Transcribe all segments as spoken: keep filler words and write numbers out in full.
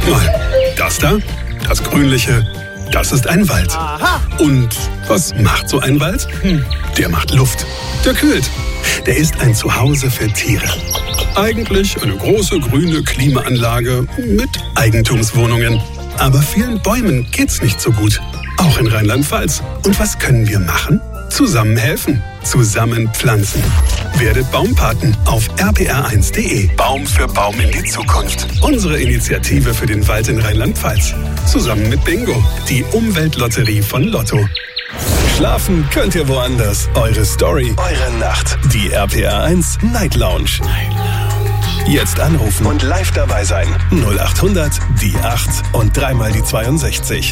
mal, das da, das Grünliche, das ist ein Wald. Aha. Und was macht so ein Wald? Hm, der macht Luft, der kühlt. Der ist ein Zuhause für Tiere. Eigentlich eine große grüne Klimaanlage mit Eigentumswohnungen. Aber vielen Bäumen geht's nicht so gut. Auch in Rheinland-Pfalz. Und was können wir machen? Zusammen helfen. Zusammen pflanzen. Werdet Baumpaten auf r p r eins punkt d e. Baum für Baum in die Zukunft. Unsere Initiative für den Wald in Rheinland-Pfalz. Zusammen mit Bingo, die Umweltlotterie von Lotto. Schlafen könnt ihr woanders. Eure Story, eure Nacht. Die R P R eins Night Lounge. Jetzt anrufen und live dabei sein. null acht hundert, die acht und dreimal die zweiundsechzig.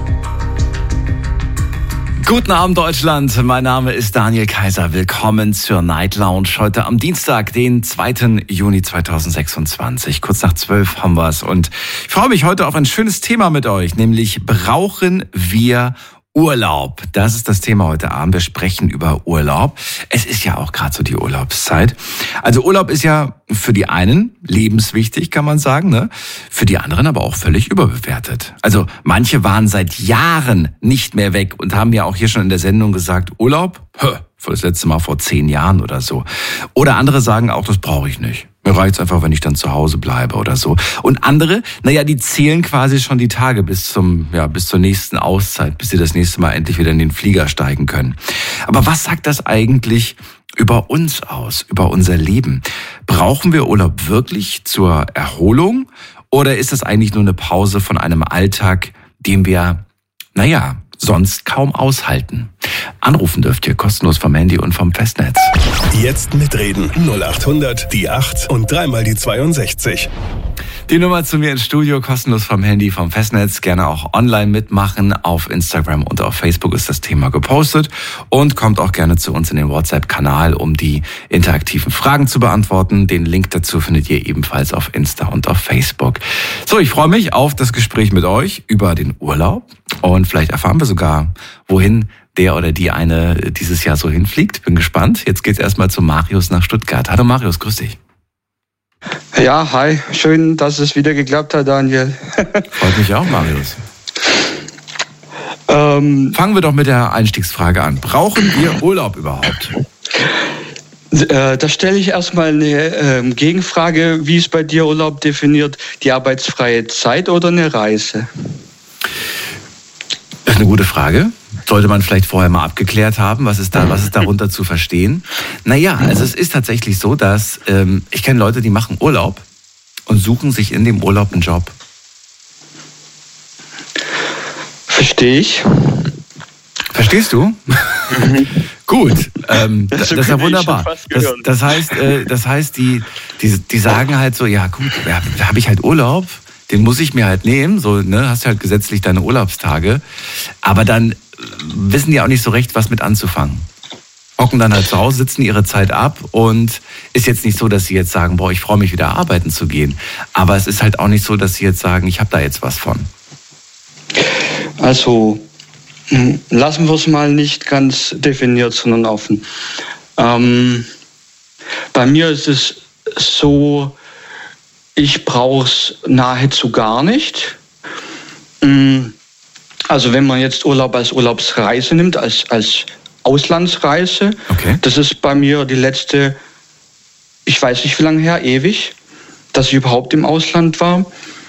Guten Abend, Deutschland. Mein Name ist Daniel Kaiser. Willkommen zur Night Lounge. Heute am Dienstag, den zweiten Juni zweitausendsechsundzwanzig. Kurz nach zwölf haben wir es. Und ich freue mich heute auf ein schönes Thema mit euch, nämlich brauchen wir Urlaub. Das ist das Thema heute Abend. Wir sprechen über Urlaub. Es ist ja auch gerade so die Urlaubszeit. Also Urlaub ist ja für die einen lebenswichtig, kann man sagen, ne? Für die anderen aber auch völlig überbewertet. Also manche waren seit Jahren nicht mehr weg und haben ja auch hier schon in der Sendung gesagt, Urlaub? Hö, für das letzte Mal vor zehn Jahren oder so. Oder andere sagen auch, das brauche ich nicht. Mir reicht's einfach, wenn ich dann zu Hause bleibe oder so. Und andere, naja, die zählen quasi schon die Tage bis zum, ja, bis zur nächsten Auszeit, bis sie das nächste Mal endlich wieder in den Flieger steigen können. Aber was sagt das eigentlich über uns aus, über unser Leben? Brauchen wir Urlaub wirklich zur Erholung? Oder ist das eigentlich nur eine Pause von einem Alltag, den wir, naja, sonst kaum aushalten? Anrufen dürft ihr kostenlos vom Handy und vom Festnetz. Jetzt mitreden. null acht hundert, die acht und dreimal die zweiundsechzig. Die Nummer zu mir ins Studio, kostenlos vom Handy, vom Festnetz. Gerne auch online mitmachen. Auf Instagram und auf Facebook ist das Thema gepostet. Und kommt auch gerne zu uns in den WhatsApp-Kanal, um die interaktiven Fragen zu beantworten. Den Link dazu findet ihr ebenfalls auf Insta und auf Facebook. So, ich freue mich auf das Gespräch mit euch über den Urlaub. Und vielleicht erfahren wir sogar, wohin der oder die eine dieses Jahr so hinfliegt. Bin gespannt. Jetzt geht's erstmal zu Marius nach Stuttgart. Hallo Marius, grüß dich. Ja, hi. Schön, dass es wieder geklappt hat, Daniel. Freut mich auch, Marius. ähm, Fangen wir doch mit der Einstiegsfrage an. Brauchen wir Urlaub überhaupt? Äh, da stelle ich erstmal eine äh, Gegenfrage. Wie ist bei dir Urlaub definiert? Die arbeitsfreie Zeit oder eine Reise? Das ist eine gute Frage. Sollte man vielleicht vorher mal abgeklärt haben, was ist da, was ist darunter zu verstehen? Naja, also es ist tatsächlich so, dass ähm, ich kenne Leute, die machen Urlaub und suchen sich in dem Urlaub einen Job. Verstehe ich. Verstehst du? Mhm. Gut, ähm, das, das ist ja wunderbar. Das, das heißt, äh, das heißt, die, die, die sagen halt so, ja gut, ja, da habe ich halt Urlaub. Den muss ich mir halt nehmen, so, ne, hast du halt gesetzlich deine Urlaubstage. Aber dann wissen die auch nicht so recht, was mit anzufangen. Hocken dann halt zu Hause, sitzen ihre Zeit ab und ist jetzt nicht so, dass sie jetzt sagen, boah, ich freue mich wieder arbeiten zu gehen. Aber es ist halt auch nicht so, dass sie jetzt sagen, ich habe da jetzt was von. Also, lassen wir es mal nicht ganz definiert, sondern offen. Ähm, bei mir ist es so, ich brauche es nahezu gar nicht. Also wenn man jetzt Urlaub als Urlaubsreise nimmt, als, als Auslandsreise, okay. Das ist bei mir die letzte, ich weiß nicht wie lange her, ewig, dass ich überhaupt im Ausland war.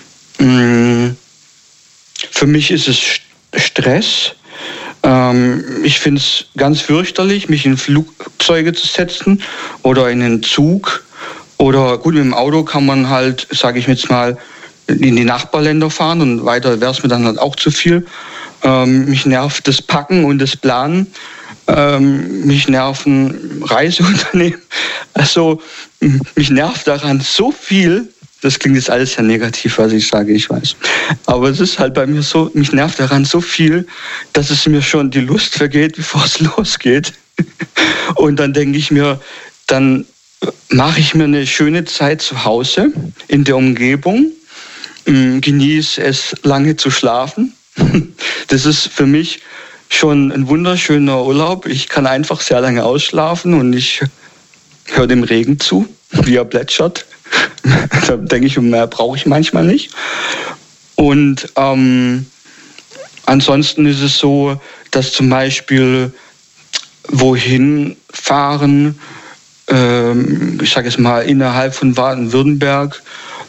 Für mich ist es Stress. Ich finde es ganz fürchterlich, mich in Flugzeuge zu setzen oder in einen Zug. Oder gut, mit dem Auto kann man halt, sage ich jetzt mal, in die Nachbarländer fahren und weiter wäre es mir dann halt auch zu viel. Ähm, mich nervt das Packen und das Planen. Ähm, mich nerven Reiseunternehmen. Also mich nervt daran so viel. Das klingt jetzt alles sehr negativ, was ich sage, ich weiß. Aber es ist halt bei mir so, mich nervt daran so viel, dass es mir schon die Lust vergeht, bevor es losgeht. Und dann denke ich mir, dann mache ich mir eine schöne Zeit zu Hause in der Umgebung, genieße es, lange zu schlafen. Das ist für mich schon ein wunderschöner Urlaub. Ich kann einfach sehr lange ausschlafen und ich höre dem Regen zu, wie er plätschert. Da denke ich, mehr brauche ich manchmal nicht. Und ähm, ansonsten ist es so, dass zum Beispiel wohin fahren, ähm, ich sage es mal innerhalb von Baden-Württemberg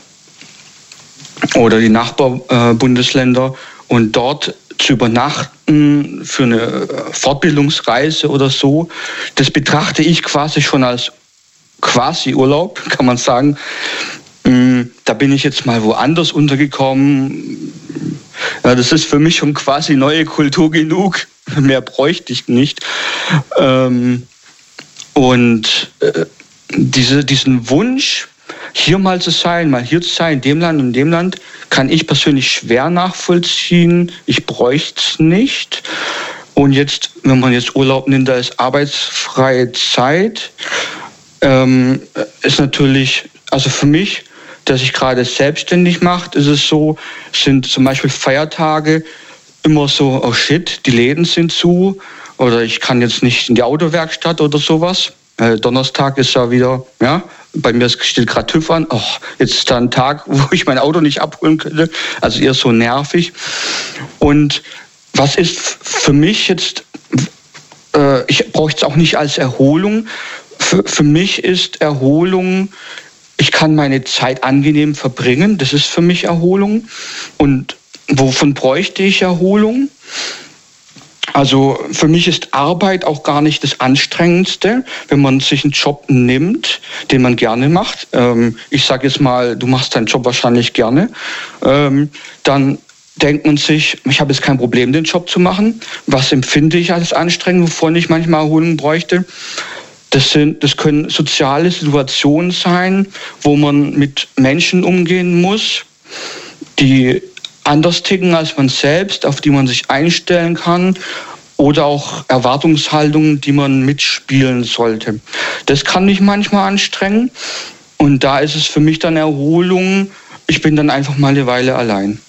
oder die Nachbarbundesländer und dort zu übernachten für eine Fortbildungsreise oder so, das betrachte ich quasi schon als quasi Urlaub, kann man sagen. Da bin ich jetzt mal woanders untergekommen. Ja, das ist für mich schon quasi neue Kultur genug. Mehr bräuchte ich nicht. Und diese, diesen Wunsch, hier mal zu sein, mal hier zu sein, in dem Land und in dem Land, kann ich persönlich schwer nachvollziehen. Ich bräuchte es nicht. Und jetzt, wenn man jetzt Urlaub nimmt, da ist arbeitsfreie Zeit, ähm, ist natürlich, also für mich, dass ich gerade selbstständig mache, ist es so, sind zum Beispiel Feiertage immer so, oh shit, die Läden sind zu oder ich kann jetzt nicht in die Autowerkstatt oder sowas. Äh, Donnerstag ist ja wieder, ja, bei mir steht gerade TÜV an, oh, jetzt ist da ein Tag, wo ich mein Auto nicht abholen könnte, also eher so nervig. Und was ist für mich jetzt, äh, ich brauche es auch nicht als Erholung, für, für mich ist Erholung, ich kann meine Zeit angenehm verbringen, das ist für mich Erholung. Und wovon bräuchte ich Erholung? Also für mich ist Arbeit auch gar nicht das Anstrengendste, wenn man sich einen Job nimmt, den man gerne macht. Ähm, ich sage jetzt mal, du machst deinen Job wahrscheinlich gerne. Ähm, dann denkt man sich, ich habe jetzt kein Problem, den Job zu machen. Was empfinde ich als anstrengend, wovon ich manchmal Erholung bräuchte? Das sind, das können soziale Situationen sein, wo man mit Menschen umgehen muss, die anders ticken als man selbst, auf die man sich einstellen kann, oder auch Erwartungshaltungen, die man mitspielen sollte. Das kann mich manchmal anstrengen und da ist es für mich dann Erholung. Ich bin dann einfach mal eine Weile allein.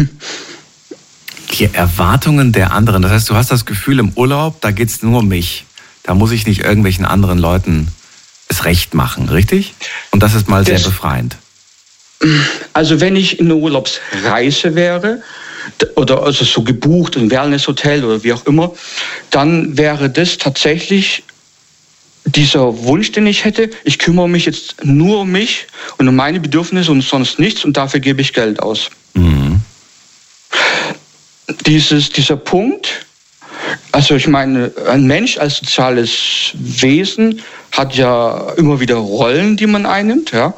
Die Erwartungen der anderen, das heißt, du hast das Gefühl im Urlaub, da geht es nur um mich. Da muss ich nicht irgendwelchen anderen Leuten es recht machen, richtig? Und das ist mal sehr das, befreiend. Also wenn ich in einer Urlaubsreise wäre oder also so gebucht, ein Wellnesshotel oder wie auch immer, dann wäre das tatsächlich dieser Wunsch, den ich hätte. Ich kümmere mich jetzt nur um mich und um meine Bedürfnisse und sonst nichts und dafür gebe ich Geld aus. Mhm. Dieses, dieser Punkt, also ich meine, ein Mensch als soziales Wesen hat ja immer wieder Rollen, die man einnimmt. Ja.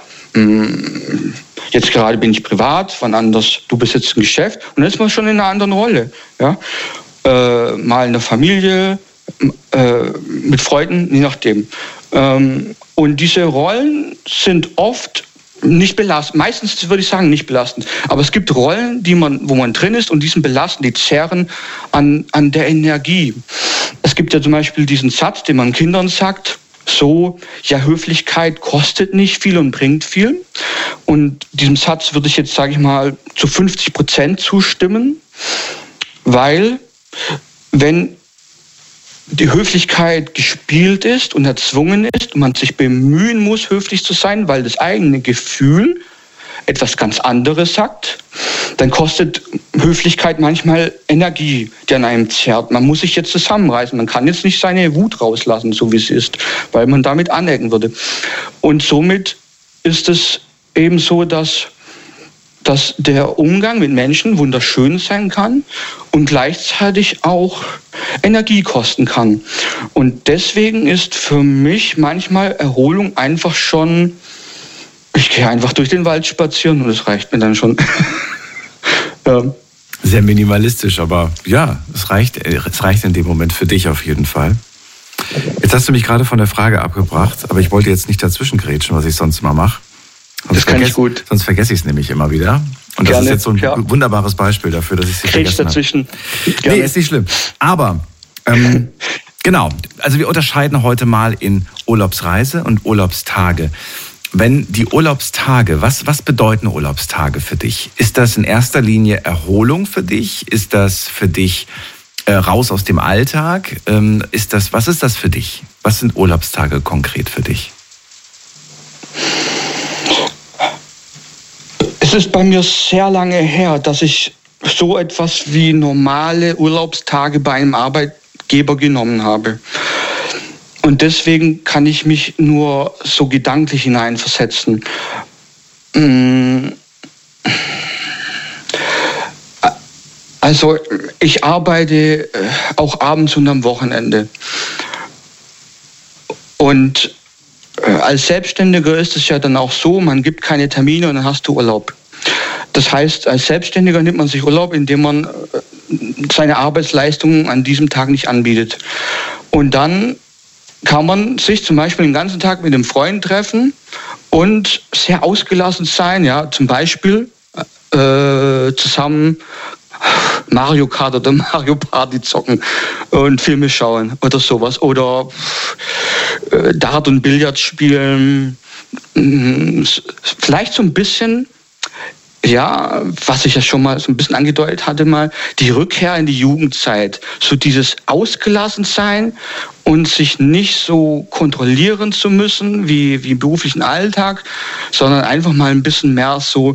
Jetzt gerade bin ich privat, wann anders, du bist jetzt im Geschäft und dann ist man schon in einer anderen Rolle. Ja. Äh, mal in der Familie, äh, mit Freunden, je nachdem. Ähm, und diese Rollen sind oft nicht belastend. Meistens würde ich sagen nicht belastend. Aber es gibt Rollen, die man, wo man drin ist und die sind belastend, die zehren an, an der Energie. Es gibt ja zum Beispiel diesen Satz, den man Kindern sagt, so, ja, Höflichkeit kostet nicht viel und bringt viel. Und diesem Satz würde ich jetzt, sage ich mal, zu fünfzig Prozent zustimmen, weil wenn die Höflichkeit gespielt ist und erzwungen ist und man sich bemühen muss, höflich zu sein, weil das eigene Gefühl etwas ganz anderes sagt, dann kostet Höflichkeit manchmal Energie, die an einem zerrt. Man muss sich jetzt zusammenreißen. Man kann jetzt nicht seine Wut rauslassen, so wie es ist, weil man damit anecken würde. Und somit ist es eben so, dass dass der Umgang mit Menschen wunderschön sein kann und gleichzeitig auch Energie kosten kann. Und deswegen ist für mich manchmal Erholung einfach schon, ich gehe einfach durch den Wald spazieren und das reicht mir dann schon. Ja. Sehr minimalistisch, aber ja, es reicht, es reicht in dem Moment für dich auf jeden Fall. Jetzt hast du mich gerade von der Frage abgebracht, aber ich wollte jetzt nicht dazwischen grätschen, was ich sonst immer mache. Sonst das kann vergess, ich gut. Sonst vergesse ich es nämlich immer wieder. Und Gerne, das ist jetzt so ein ja. wunderbares Beispiel dafür, dass ich es vergessen dazwischen. habe. Nee, ist nicht schlimm. Aber, ähm, genau, also wir unterscheiden heute mal in Urlaubsreise und Urlaubstage. Wenn die Urlaubstage, was, was bedeuten Urlaubstage für dich? Ist das in erster Linie Erholung für dich? Ist das für dich äh, raus aus dem Alltag? Ähm, ist das, was ist das für dich? Was sind Urlaubstage konkret für dich? Es ist bei mir sehr lange her, dass ich so etwas wie normale Urlaubstage bei einem Arbeitgeber genommen habe. Und deswegen kann ich mich nur so gedanklich hineinversetzen. Also ich arbeite auch abends und am Wochenende. Und als Selbstständiger ist es ja dann auch so, man gibt keine Termine und dann hast du Urlaub. Das heißt, als Selbstständiger nimmt man sich Urlaub, indem man seine Arbeitsleistungen an diesem Tag nicht anbietet. Und dann kann man sich zum Beispiel den ganzen Tag mit einem Freund treffen und sehr ausgelassen sein, ja, zum Beispiel äh, zusammen Mario Kart oder Mario Party zocken und Filme schauen oder sowas. Oder äh, Dart und Billard spielen. Vielleicht so ein bisschen, ja, was ich ja schon mal so ein bisschen angedeutet hatte, mal die Rückkehr in die Jugendzeit. So dieses Ausgelassensein und sich nicht so kontrollieren zu müssen wie, wie im beruflichen Alltag, sondern einfach mal ein bisschen mehr so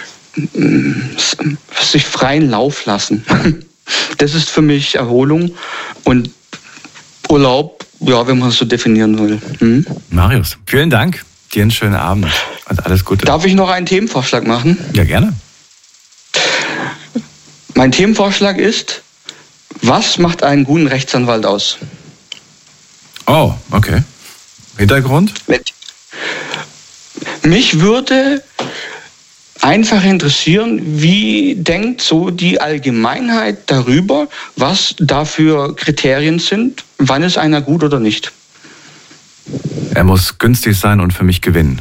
sich freien Lauf lassen. Das ist für mich Erholung und Urlaub, ja, wenn man es so definieren will. Hm? Marius, vielen Dank. Dir einen schönen Abend und alles Gute. Darf ich noch einen Themenvorschlag machen? Ja, gerne. Mein Themenvorschlag ist, was macht einen guten Rechtsanwalt aus? Oh, okay. Hintergrund? Mich würde einfach interessieren, wie denkt so die Allgemeinheit darüber, was dafür Kriterien sind, wann ist einer gut oder nicht? Er muss günstig sein und für mich gewinnen.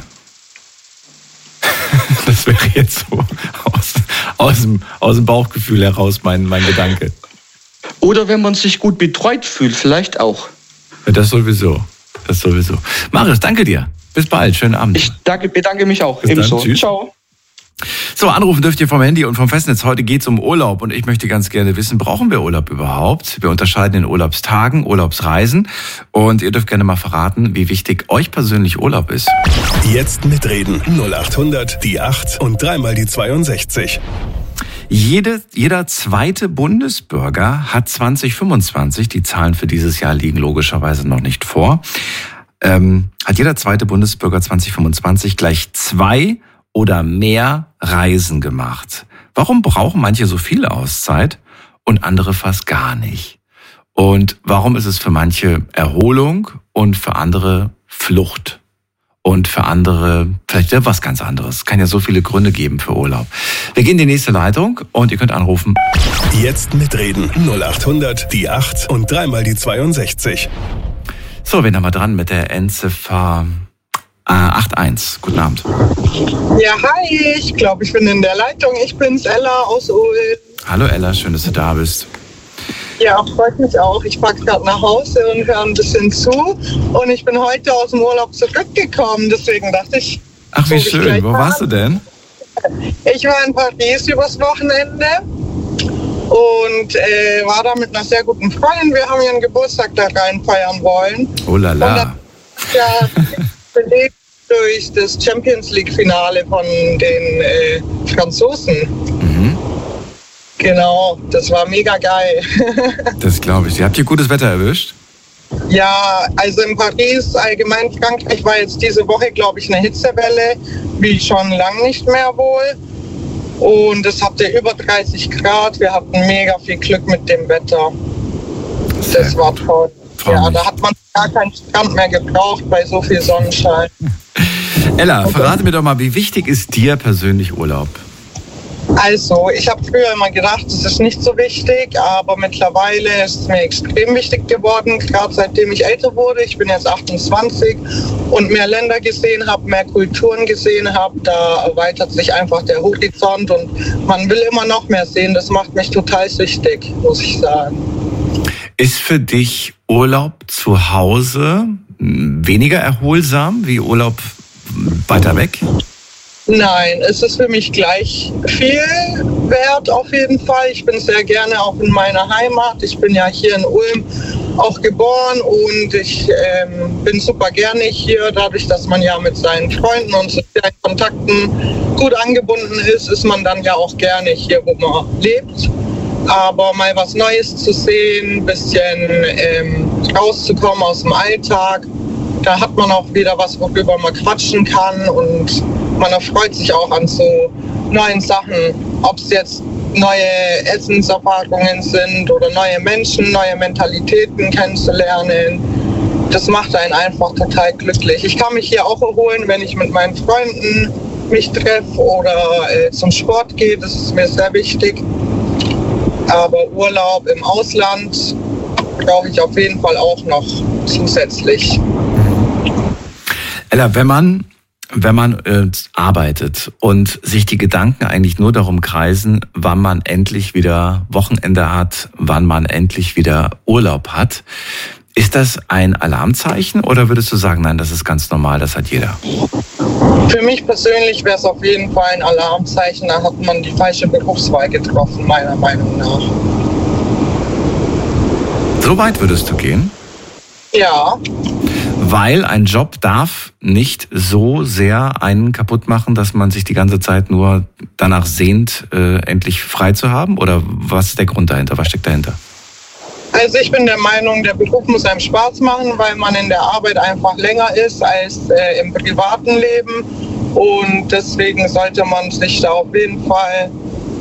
Das wäre jetzt so aus, aus, dem, aus dem Bauchgefühl heraus mein, mein Gedanke. Oder wenn man sich gut betreut fühlt, vielleicht auch. Ja, das sowieso. Das sowieso. Marius, danke dir. Bis bald. Schönen Abend. Ich danke, bedanke mich auch. Bis Ebenso. Dann. Tschüss. Ciao. So, anrufen dürft ihr vom Handy und vom Festnetz. Heute geht's um Urlaub und ich möchte ganz gerne wissen, brauchen wir Urlaub überhaupt? Wir unterscheiden in Urlaubstagen, Urlaubsreisen und ihr dürft gerne mal verraten, wie wichtig euch persönlich Urlaub ist. Jetzt mitreden. null acht hundert, die acht und dreimal die zweiundsechzig. Jede, jeder zweite Bundesbürger hat zwanzig fünfundzwanzig, die Zahlen für dieses Jahr liegen logischerweise noch nicht vor, ähm, hat jeder zweite Bundesbürger zwanzig fünfundzwanzig gleich zwei oder mehr Reisen gemacht. Warum brauchen manche so viel Auszeit und andere fast gar nicht? Und warum ist es für manche Erholung und für andere Flucht? Und für andere vielleicht was ganz anderes. Es kann ja so viele Gründe geben für Urlaub. Wir gehen in die nächste Leitung und ihr könnt anrufen. Jetzt mitreden. null acht hundert, die acht und dreimal die zweiundsechzig. So, wen haben wir dran mit der Endziffer acht eins? Guten Abend. Ja, hi, ich glaube, ich bin in der Leitung. Ich bin's, Ella aus Ulm. Hallo Ella, schön, dass du da bist. Ja, freut mich auch. Ich fahre gerade nach Hause und höre ein bisschen zu. Und ich bin heute aus dem Urlaub zurückgekommen. Deswegen dachte ich... Ach, wie schön. Wo warst du denn? Ich war in Paris übers Wochenende und äh, war da mit einer sehr guten Freundin. Wir haben ihren Geburtstag da rein feiern wollen. Oh la la. Und dann, ja, belegt durch das Champions League-Finale von den äh, Franzosen. Mhm. Genau, das war mega geil. Das glaube ich. Ihr habt hier gutes Wetter erwischt? Ja, also in Paris, allgemein Frankreich, war jetzt diese Woche, glaube ich, eine Hitzewelle, wie schon lange nicht mehr wohl. Und es hatte über dreißig Grad. Wir hatten mega viel Glück mit dem Wetter. Sehr das war toll. Freu Ja, mich. da hat man gar keinen Strand mehr gebraucht bei so viel Sonnenschein. Ella, verrate mir doch mal, wie wichtig ist dir persönlich Urlaub? Also, ich habe früher immer gedacht, es ist nicht so wichtig, aber mittlerweile ist es mir extrem wichtig geworden, gerade seitdem ich älter wurde. Ich bin jetzt achtundzwanzig und mehr Länder gesehen habe, mehr Kulturen gesehen habe. Da erweitert sich einfach der Horizont und man will immer noch mehr sehen. Das macht mich total süchtig, muss ich sagen. Ist für dich Urlaub zu Hause weniger erholsam wie Urlaub weiter weg? Nein, es ist für mich gleich viel wert auf jeden Fall. Ich bin sehr gerne auch in meiner Heimat. Ich bin ja hier in Ulm auch geboren und ich ähm, bin super gerne hier, dadurch, dass man ja mit seinen Freunden und so sozialen Kontakten gut angebunden ist, ist man dann ja auch gerne hier, wo man lebt. Aber mal was Neues zu sehen, ein bisschen ähm, rauszukommen aus dem Alltag, da hat man auch wieder was, worüber man quatschen kann und man erfreut sich auch an so neuen Sachen, ob es jetzt neue Essenserfahrungen sind oder neue Menschen, neue Mentalitäten kennenzulernen. Das macht einen einfach total glücklich. Ich kann mich hier auch erholen, wenn ich mit meinen Freunden mich treffe oder äh, zum Sport gehe, das ist mir sehr wichtig. Aber Urlaub im Ausland brauche ich auf jeden Fall auch noch zusätzlich. Ella, wenn man, wenn man äh, arbeitet und sich die Gedanken eigentlich nur darum kreisen, wann man endlich wieder Wochenende hat, wann man endlich wieder Urlaub hat, ist das ein Alarmzeichen oder würdest du sagen, nein, das ist ganz normal, das hat jeder? Für mich persönlich wäre es auf jeden Fall ein Alarmzeichen, da hat man die falsche Berufswahl getroffen, meiner Meinung nach. So weit würdest du gehen? Ja. Weil ein Job darf nicht so sehr einen kaputt machen, dass man sich die ganze Zeit nur danach sehnt, äh, endlich frei zu haben? Oder was ist der Grund dahinter? Was steckt dahinter? Also ich bin der Meinung, der Beruf muss einem Spaß machen, weil man in der Arbeit einfach länger ist als äh, im privaten Leben. Und deswegen sollte man sich da auf jeden Fall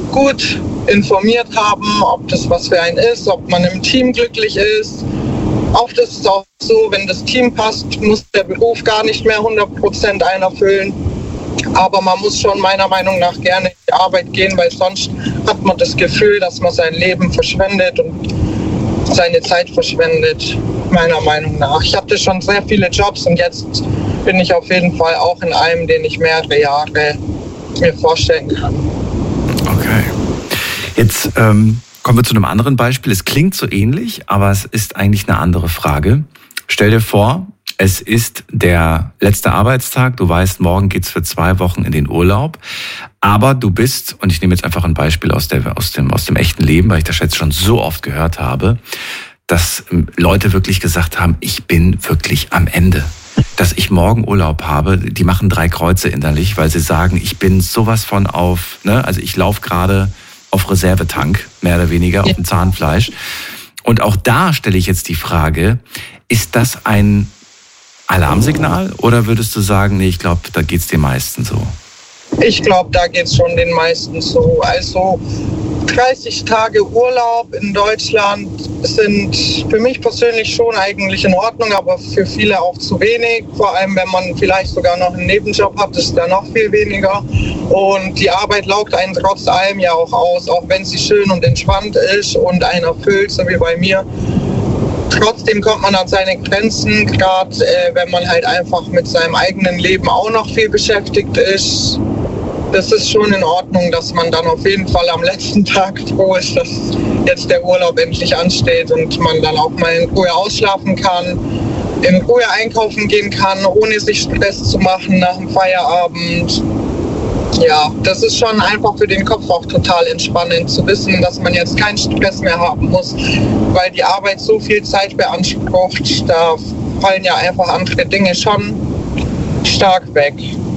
gut informiert haben, ob das was für einen ist, ob man im Team glücklich ist. Oft ist es auch so, wenn das Team passt, muss der Beruf gar nicht mehr hundert Prozent einen erfüllen. Aber man muss schon meiner Meinung nach gerne in die Arbeit gehen, weil sonst hat man das Gefühl, dass man sein Leben verschwendet und seine Zeit verschwendet, meiner Meinung nach. Ich hatte schon sehr viele Jobs und jetzt bin ich auf jeden Fall auch in einem, den ich mehrere Jahre mir vorstellen kann. Okay. Jetzt ähm, kommen wir zu einem anderen Beispiel. Es klingt so ähnlich, aber es ist eigentlich eine andere Frage. Stell dir vor, es ist der letzte Arbeitstag. Du weißt, morgen geht's für zwei Wochen in den Urlaub. Aber du bist, und ich nehme jetzt einfach ein Beispiel aus, der, aus, dem, aus dem echten Leben, weil ich das jetzt schon so oft gehört habe, dass Leute wirklich gesagt haben, ich bin wirklich am Ende. Dass ich morgen Urlaub habe, die machen drei Kreuze innerlich, weil sie sagen, ich bin sowas von auf, ne, also ich laufe gerade auf Reservetank, mehr oder weniger, auf dem Zahnfleisch. Und auch da stelle ich jetzt die Frage, ist das ein Alarmsignal oder würdest du sagen, nee, ich glaube, da geht's den meisten so? Ich glaube, da geht es schon den meisten so. Also dreißig Tage Urlaub in Deutschland sind für mich persönlich schon eigentlich in Ordnung, aber für viele auch zu wenig. Vor allem, wenn man vielleicht sogar noch einen Nebenjob hat, ist da noch viel weniger. Und die Arbeit laugt einen trotz allem ja auch aus, auch wenn sie schön und entspannt ist und einen erfüllt, so wie bei mir. Trotzdem kommt man an seine Grenzen, gerade äh, wenn man halt einfach mit seinem eigenen Leben auch noch viel beschäftigt ist. Das ist schon in Ordnung, dass man dann auf jeden Fall am letzten Tag froh ist, dass jetzt der Urlaub endlich ansteht und man dann auch mal in Ruhe ausschlafen kann, in Ruhe einkaufen gehen kann, ohne sich Stress zu machen nach dem Feierabend. Ja, das ist schon einfach für den Kopf auch total entspannend zu wissen, dass man jetzt keinen Stress mehr haben muss, weil die Arbeit so viel Zeit beansprucht. Da fallen ja einfach andere Dinge schon stark weg.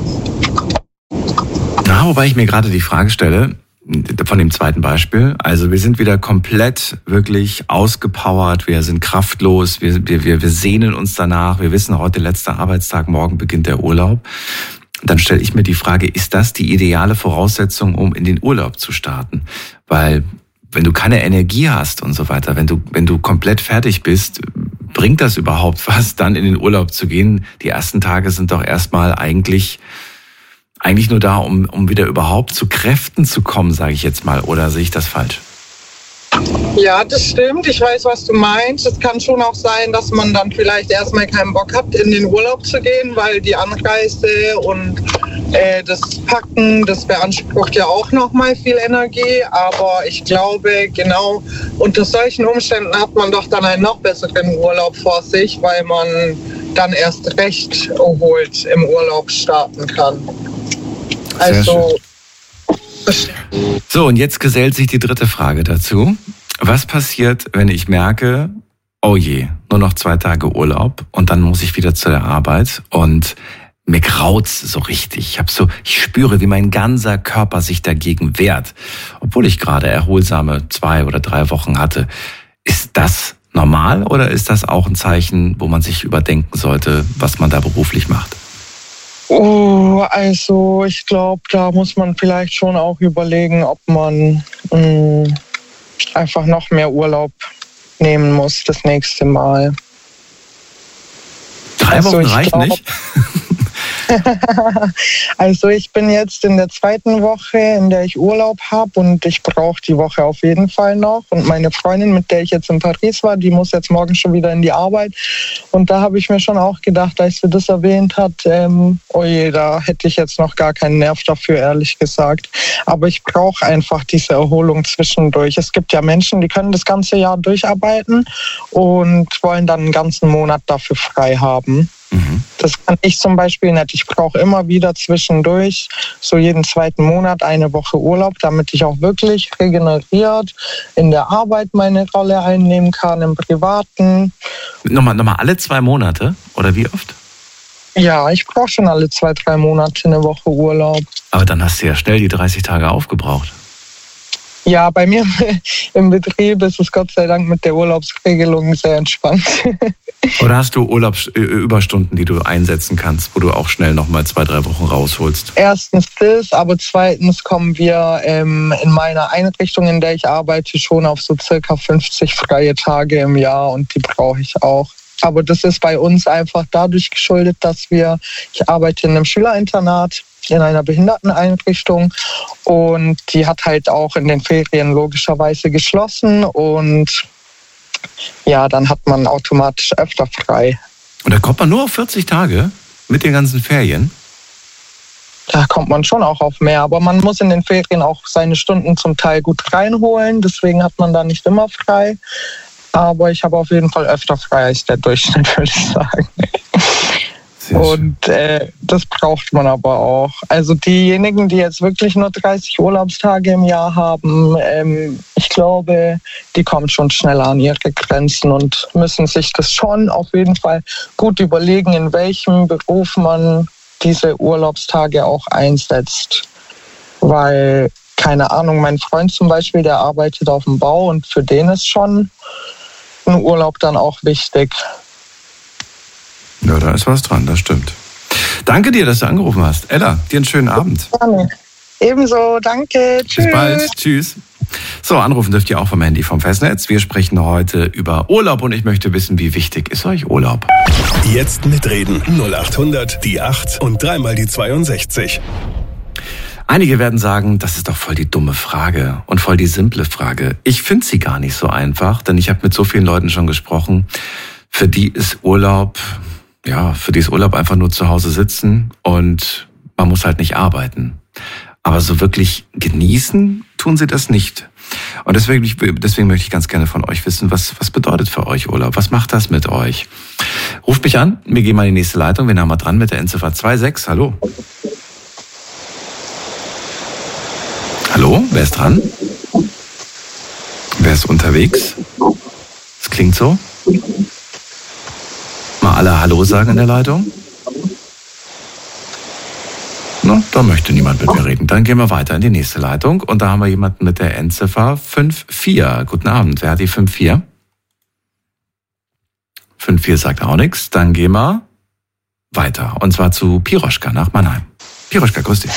Ja, wobei ich mir gerade die Frage stelle, von dem zweiten Beispiel, also wir sind wieder komplett wirklich ausgepowert, wir sind kraftlos, wir, wir, wir sehnen uns danach, wir wissen, heute letzter Arbeitstag, morgen beginnt der Urlaub. Dann stelle ich mir die Frage, ist das die ideale Voraussetzung, um in den Urlaub zu starten? Weil wenn du keine Energie hast und so weiter, wenn du, wenn du komplett fertig bist, bringt das überhaupt was, dann in den Urlaub zu gehen? Die ersten Tage sind doch erstmal eigentlich, eigentlich nur da, um, um wieder überhaupt zu Kräften zu kommen, sage ich jetzt mal. Oder sehe ich das falsch? Ja, das stimmt. Ich weiß, was du meinst. Es kann schon auch sein, dass man dann vielleicht erstmal keinen Bock hat, in den Urlaub zu gehen, weil die Anreise und äh, das Packen, das beansprucht ja auch nochmal viel Energie. Aber ich glaube, genau unter solchen Umständen hat man doch dann einen noch besseren Urlaub vor sich, weil man dann erst recht erholt im Urlaub starten kann. Also. So, und jetzt gesellt sich die dritte Frage dazu. Was passiert, wenn ich merke, oh je, nur noch zwei Tage Urlaub und dann muss ich wieder zu der Arbeit und mir graut's so richtig. Ich hab so, ich spüre, wie mein ganzer Körper sich dagegen wehrt, obwohl ich gerade erholsame zwei oder drei Wochen hatte. Ist das normal oder ist das auch ein Zeichen, wo man sich überdenken sollte, was man da beruflich macht? Oh, also ich glaube, da muss man vielleicht schon auch überlegen, ob man mh, einfach noch mehr Urlaub nehmen muss das nächste Mal. Drei also Wochen reicht glaub, nicht? Also ich bin jetzt in der zweiten Woche, in der ich Urlaub habe und ich brauche die Woche auf jeden Fall noch. Und meine Freundin, mit der ich jetzt in Paris war, die muss jetzt morgen schon wieder in die Arbeit. Und da habe ich mir schon auch gedacht, als sie das erwähnt hat, ähm, oh je, da hätte ich jetzt noch gar keinen Nerv dafür, ehrlich gesagt. Aber ich brauche einfach diese Erholung zwischendurch. Es gibt ja Menschen, die können das ganze Jahr durcharbeiten und wollen dann einen ganzen Monat dafür frei haben. Mhm. Das kann ich zum Beispiel nicht. Ich brauche immer wieder zwischendurch, so jeden zweiten Monat, eine Woche Urlaub, damit ich auch wirklich regeneriert in der Arbeit meine Rolle einnehmen kann, im Privaten. Nochmal, nochmal alle zwei Monate? Oder wie oft? Ja, ich brauche schon alle zwei, drei Monate eine Woche Urlaub. Aber dann hast du ja schnell die dreißig Tage aufgebraucht. Ja, bei mir im Betrieb ist es Gott sei Dank mit der Urlaubsregelung sehr entspannt. Oder hast du Urlaubsüberstunden, die du einsetzen kannst, wo du auch schnell nochmal zwei, drei Wochen rausholst? Erstens das, aber zweitens kommen wir ähm, in meiner Einrichtung, in der ich arbeite, schon auf so circa fünfzig freie Tage im Jahr und die brauche ich auch. Aber das ist bei uns einfach dadurch geschuldet, dass wir, ich arbeite in einem Schülerinternat, in einer Behinderteneinrichtung und die hat halt auch in den Ferien logischerweise geschlossen und ja, dann hat man automatisch öfter frei. Und da kommt man nur auf vierzig Tage mit den ganzen Ferien? Da kommt man schon auch auf mehr, aber man muss in den Ferien auch seine Stunden zum Teil gut reinholen, deswegen hat man da nicht immer frei. Aber ich habe auf jeden Fall öfter frei als der Durchschnitt, würde ich sagen. Und äh, das braucht man aber auch. Also diejenigen, die jetzt wirklich nur dreißig Urlaubstage im Jahr haben, ähm, ich glaube, die kommen schon schneller an ihre Grenzen und müssen sich das schon auf jeden Fall gut überlegen, in welchem Beruf man diese Urlaubstage auch einsetzt. Weil, keine Ahnung, mein Freund zum Beispiel, der arbeitet auf dem Bau und für den ist schon ein Urlaub dann auch wichtig. Ja, da ist was dran, das stimmt. Danke dir, dass du angerufen hast. Ella, dir einen schönen Abend. Gerne. Ebenso, danke. Tschüss. Bis bald. Tschüss. So, anrufen dürft ihr auch vom Handy vom Festnetz. Wir sprechen heute über Urlaub und ich möchte wissen, wie wichtig ist euch Urlaub? Jetzt mitreden. null acht hundert, die acht und dreimal die zweiundsechzig. Einige werden sagen, das ist doch voll die dumme Frage und voll die simple Frage. Ich finde sie gar nicht so einfach, denn ich habe mit so vielen Leuten schon gesprochen, für die ist Urlaub, ja, für die ist Urlaub einfach nur zu Hause sitzen und man muss halt nicht arbeiten. Aber so wirklich genießen tun sie das nicht. Und deswegen, deswegen möchte ich ganz gerne von euch wissen, was, was bedeutet für euch Urlaub? Was macht das mit euch? Ruft mich an, wir gehen mal in die nächste Leitung. Wir haben mal dran mit der Endziffer zwei sechs. Hallo. Hallo, wer ist dran? Wer ist unterwegs? Das klingt so. Mal alle Hallo sagen in der Leitung. Na, da möchte niemand mit mir reden. Dann gehen wir weiter in die nächste Leitung. Und da haben wir jemanden mit der Endziffer fünf vier. Guten Abend, wer hat die fünf vier? fünf vier sagt auch nichts. Dann gehen wir weiter. Und zwar zu Piroschka nach Mannheim. Piroschka, grüß dich.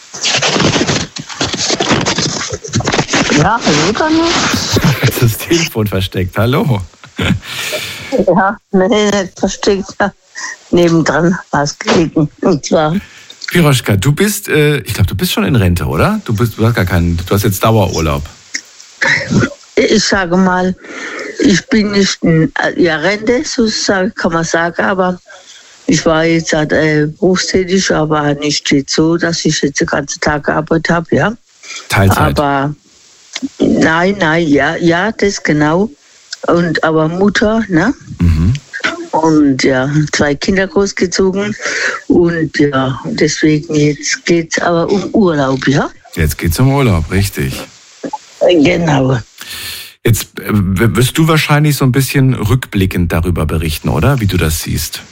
Ja, hallo Daniel. Das Telefon versteckt, hallo. Ja, nee, nicht versteckt. Ja. Nebendran war es gelegen. Und zwar. Piroschka, du bist, äh, ich glaube, du bist schon in Rente, oder? Du bist, du hast gar keinen, du hast jetzt Dauerurlaub. Ich sage mal, ich bin nicht in ja, Rente, sozusagen, kann man sagen, aber ich war jetzt äh, berufstätig, aber nicht jetzt so, dass ich jetzt den ganzen Tag gearbeitet habe, ja. Teilzeit. Aber nein, nein, ja, ja, das genau. Und aber Mutter, ne? Mhm. Und ja, zwei Kinder großgezogen. Und ja, deswegen jetzt geht's aber um Urlaub, ja? Jetzt geht's um Urlaub, richtig. Genau. Jetzt wirst du wahrscheinlich so ein bisschen rückblickend darüber berichten, oder? Wie du das siehst.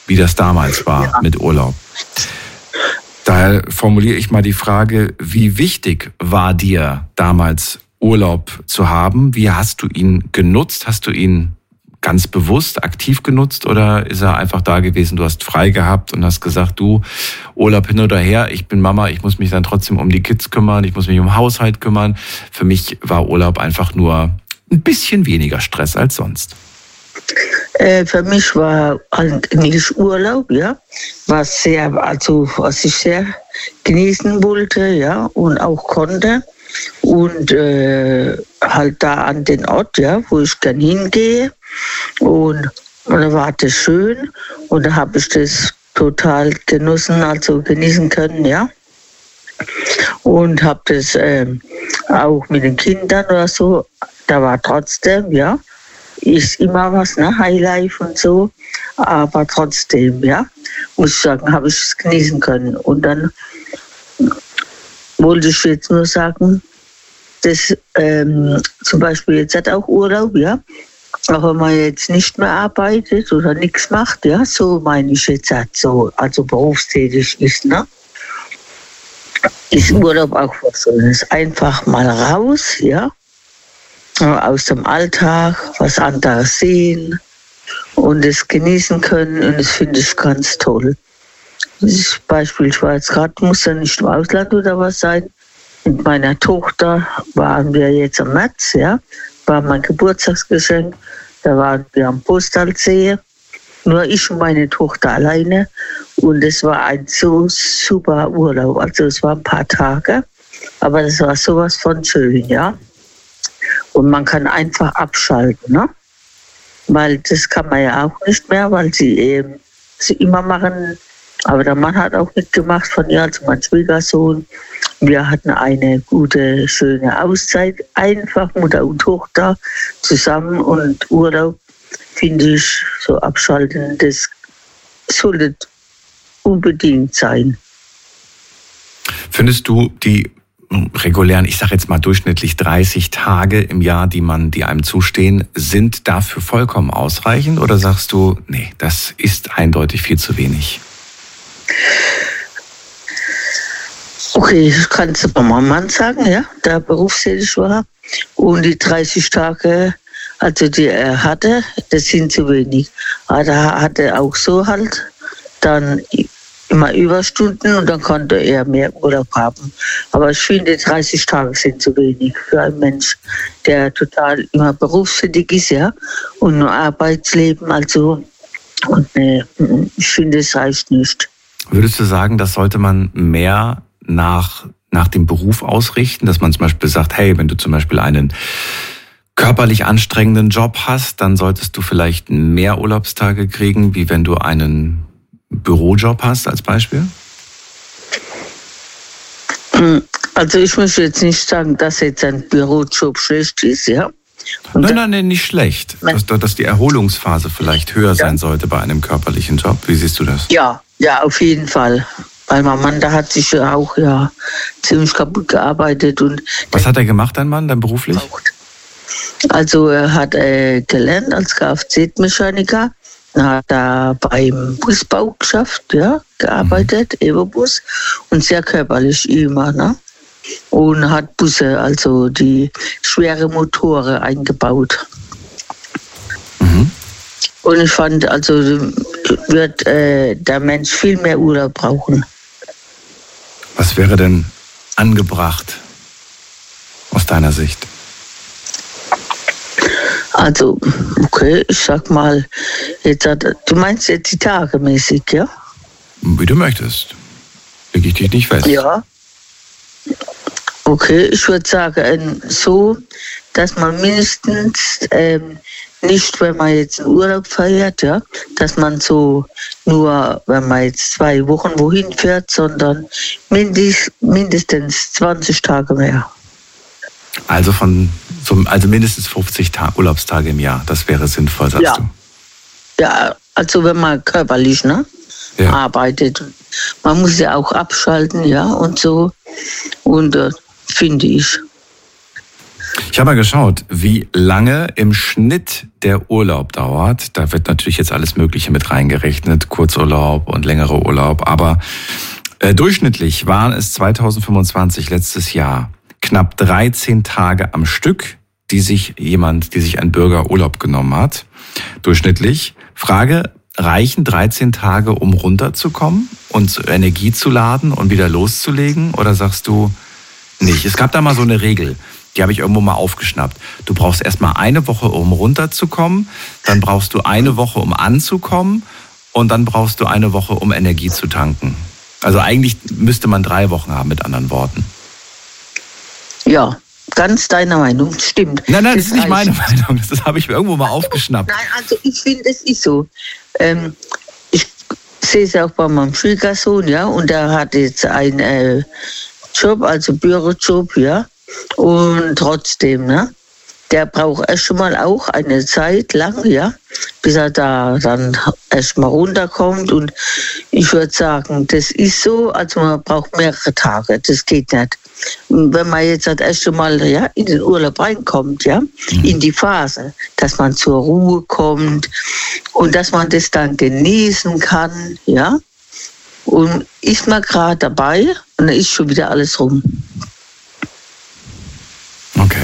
wie das damals war ja. mit Urlaub. Daher formuliere ich mal die Frage, wie wichtig war dir damals Urlaub zu haben? Wie hast du ihn genutzt? Hast du ihn ganz bewusst, aktiv genutzt oder ist er einfach da gewesen, du hast frei gehabt und hast gesagt, du, Urlaub hin oder her, ich bin Mama, ich muss mich dann trotzdem um die Kids kümmern, ich muss mich um Haushalt kümmern. Für mich war Urlaub einfach nur ein bisschen weniger Stress als sonst. Äh, für mich war eigentlich Urlaub, ja, was sehr, also was ich sehr genießen wollte, ja, und auch konnte. Und äh, halt da an den Ort, ja, wo ich gern hingehe. Und, und da war das schön und da habe ich das total genossen, also genießen können, ja. Und habe das ähm, auch mit den Kindern oder so, da war trotzdem, ja, ist immer was, ne, Highlife und so, aber trotzdem, ja, muss ich sagen, habe ich es genießen können. Und dann wollte ich jetzt nur sagen, dass ähm, zum Beispiel jetzt hat auch Urlaub, ja, auch wenn man jetzt nicht mehr arbeitet oder nichts macht, ja, so meine ich jetzt halt so, also berufstätig ist, ne, ist Urlaub auch was Schönes. Einfach mal raus, ja, aus dem Alltag, was anderes sehen und es genießen können und das finde ich ganz toll. Das Beispiel, ich war jetzt gerade, muss ja nicht im Ausland oder was sein. Mit meiner Tochter waren wir jetzt im März, ja, war mein Geburtstagsgeschenk. Da waren wir am Postalsee, nur ich und meine Tochter alleine. Und es war ein so super Urlaub. Also es waren ein paar Tage, aber das war sowas von schön, ja. Und man kann einfach abschalten, ne? Weil das kann man ja auch nicht mehr, weil sie eben sie immer machen. Aber der Mann hat auch mitgemacht von ihr, also mein Schwiegersohn. Wir hatten eine gute, schöne Auszeit, einfach Mutter und Tochter zusammen und Urlaub, finde ich, so abschalten, das sollte unbedingt sein. Findest du die regulären, ich sage jetzt mal durchschnittlich dreißig Tage im Jahr, die man, die einem zustehen, sind dafür vollkommen ausreichend? Oder sagst du, nee, das ist eindeutig viel zu wenig? Okay, das kannst du bei meinem Mann sagen, ja, der berufstätig war. Und die dreißig Tage, also die er hatte, das sind zu wenig. Aber da hat er auch so halt dann immer Überstunden und dann konnte er mehr Urlaub haben. Aber ich finde, dreißig Tage sind zu wenig für einen Mensch, der total immer berufstätig ist, ja, und nur Arbeitsleben, also, und ne, ich finde, es reicht nicht. Würdest du sagen, das sollte man mehr nach, nach dem Beruf ausrichten, dass man zum Beispiel sagt, hey, wenn du zum Beispiel einen körperlich anstrengenden Job hast, dann solltest du vielleicht mehr Urlaubstage kriegen, wie wenn du einen Bürojob hast, als Beispiel? Also ich möchte jetzt nicht sagen, dass jetzt ein Bürojob schlecht ist, ja. Und nein, nein, nein, nicht schlecht. Dass, dass die Erholungsphase vielleicht höher ja. sein sollte bei einem körperlichen Job. Wie siehst du das? Ja, ja, auf jeden Fall. Weil mein Mann, da hat sich ja auch ja ziemlich kaputt gearbeitet. Und was hat er gemacht, dein Mann, dann beruflich? Also er hat äh, gelernt als Kfz-Mechaniker. Dann hat er beim Busbau geschafft, ja, gearbeitet, mhm. Evo-Bus. Und sehr körperlich immer, ne? Und hat Busse, also die schwere Motoren eingebaut. Mhm. Und ich fand, also wird äh, der Mensch viel mehr Urlaub brauchen. Was wäre denn angebracht aus deiner Sicht? Also, okay, ich sag mal, jetzt hat, du meinst jetzt die Tage mäßig, ja? Wie du möchtest. Leg ich dich nicht fest. Ja. Okay, ich würde sagen, so, dass man mindestens ähm, nicht, wenn man jetzt einen Urlaub feiert, ja, dass man so nur, wenn man jetzt zwei Wochen wohin fährt, sondern mindest, mindestens zwanzig Tage mehr. Also von also mindestens fünfzig Tage, Urlaubstage im Jahr, das wäre sinnvoll, sagst ja. du? Ja, also wenn man körperlich, ne, ja. arbeitet. Man muss ja auch abschalten, ja, und so. Und äh, finde ich. Ich habe mal geschaut, wie lange im Schnitt der Urlaub dauert. Da wird natürlich jetzt alles Mögliche mit reingerechnet, Kurzurlaub und längerer Urlaub. Aber äh, durchschnittlich waren es zweitausendfünfundzwanzig, letztes Jahr, knapp dreizehn Tage am Stück, die sich jemand, die sich ein Bürger Urlaub genommen hat. Durchschnittlich. Frage, reichen dreizehn Tage, um runterzukommen und Energie zu laden und wieder loszulegen? Oder sagst du nicht? Es gab da mal so eine Regel, die habe ich irgendwo mal aufgeschnappt. Du brauchst erstmal eine Woche, um runterzukommen, dann brauchst du eine Woche, um anzukommen und dann brauchst du eine Woche, um Energie zu tanken. Also eigentlich müsste man drei Wochen haben, mit anderen Worten. Ja, ganz deiner Meinung, stimmt. Nein, nein, das, das ist nicht meine Meinung, das habe ich mir irgendwo mal aufgeschnappt. Nein, also ich finde, es ist so. Ähm, ich sehe es auch bei meinem Schwiegersohn, ja, und der hat jetzt einen äh, Job, also Bürojob, ja, und trotzdem, ne, der braucht erst schon mal auch eine Zeit lang, ja, bis er da dann erst mal runterkommt. Und ich würde sagen, das ist so, also man braucht mehrere Tage, das geht nicht. Und wenn man jetzt das erste Mal ja, in den Urlaub reinkommt, ja, mhm. in die Phase, dass man zur Ruhe kommt und dass man das dann genießen kann, ja, und ist man gerade dabei und dann ist schon wieder alles rum. Okay.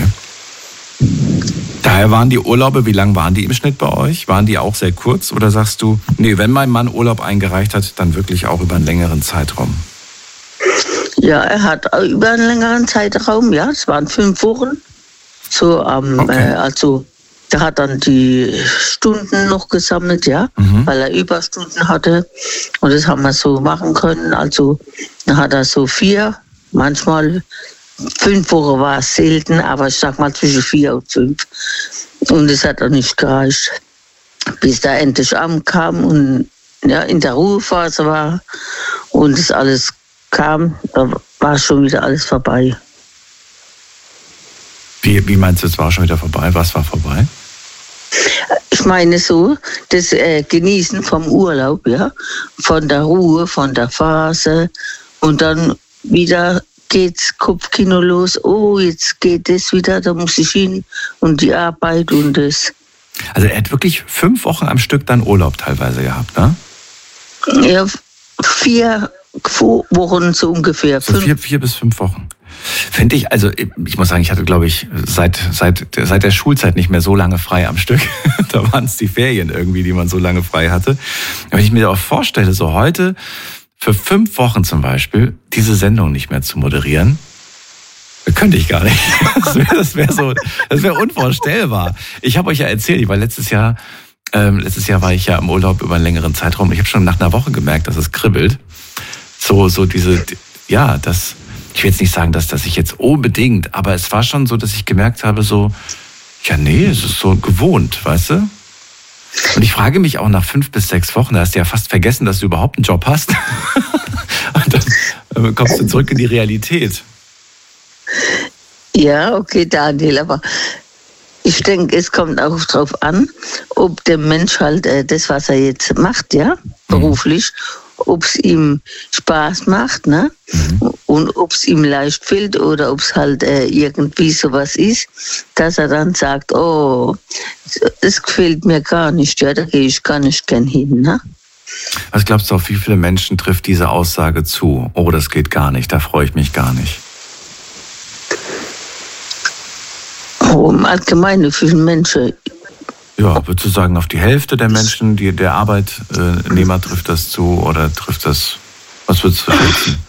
Daher waren die Urlaube, wie lang waren die im Schnitt bei euch? Waren die auch sehr kurz oder sagst du, nee, wenn mein Mann Urlaub eingereicht hat, dann wirklich auch über einen längeren Zeitraum? Ja, er hat über einen längeren Zeitraum, ja, es waren fünf Wochen. So, ähm, okay. äh, also, der hat dann die Stunden noch gesammelt, ja, mhm. weil er Überstunden hatte. Und das haben wir so machen können. Also, dann hat er so vier, manchmal fünf Wochen war es selten, aber ich sag mal zwischen vier und fünf. Und es hat auch nicht gereicht, bis er endlich ankam und ja, in der Ruhephase war und das alles kam, da war schon wieder alles vorbei. Wie, wie meinst du, es war schon wieder vorbei? Was war vorbei? Ich meine so, das äh, Genießen vom Urlaub, ja, von der Ruhe, von der Phase und dann wieder geht's Kopfkino los, oh, jetzt geht es wieder, da muss ich hin und die Arbeit und das. Also er hat wirklich fünf Wochen am Stück dann Urlaub teilweise gehabt, ne? Ja, vier Wochen so ungefähr. So vier, vier bis fünf Wochen. Finde ich, also ich muss sagen, ich hatte, glaube ich, seit, seit, seit der Schulzeit nicht mehr so lange frei am Stück. Da waren es die Ferien irgendwie, die man so lange frei hatte. Wenn ich mir auch vorstelle, so heute für fünf Wochen zum Beispiel diese Sendung nicht mehr zu moderieren, könnte ich gar nicht. Das wäre das wär so, das wäre unvorstellbar. Ich habe euch ja erzählt, ich war letztes Jahr, ähm, letztes Jahr war ich ja im Urlaub über einen längeren Zeitraum. Ich habe schon nach einer Woche gemerkt, dass es kribbelt. So, so diese, ja, das, ich will jetzt nicht sagen, dass das ich jetzt unbedingt, aber es war schon so, dass ich gemerkt habe, so, ja, nee, es ist so gewohnt, weißt du? Und ich frage mich auch nach fünf bis sechs Wochen, da hast du ja fast vergessen, dass du überhaupt einen Job hast. Und dann kommst du zurück in die Realität. Ja, okay, Daniel, aber ich denke, es kommt auch drauf an, ob der Mensch halt äh, das, was er jetzt macht, ja, beruflich, mhm. ob es ihm Spaß macht, ne? Mhm. Und ob es ihm leicht fällt oder ob es halt äh, irgendwie sowas ist, dass er dann sagt, oh, das gefällt mir gar nicht, ja, da gehe ich gar nicht gern hin, ne? Was glaubst du, auf wie viele Menschen trifft diese Aussage zu? Oh, das geht gar nicht, da freue ich mich gar nicht. Oh, im Allgemeinen, für viele Menschen. Ja, würdest du sagen, auf die Hälfte der Menschen, die, der Arbeitnehmer trifft das zu oder trifft das, was würdest du schätzen?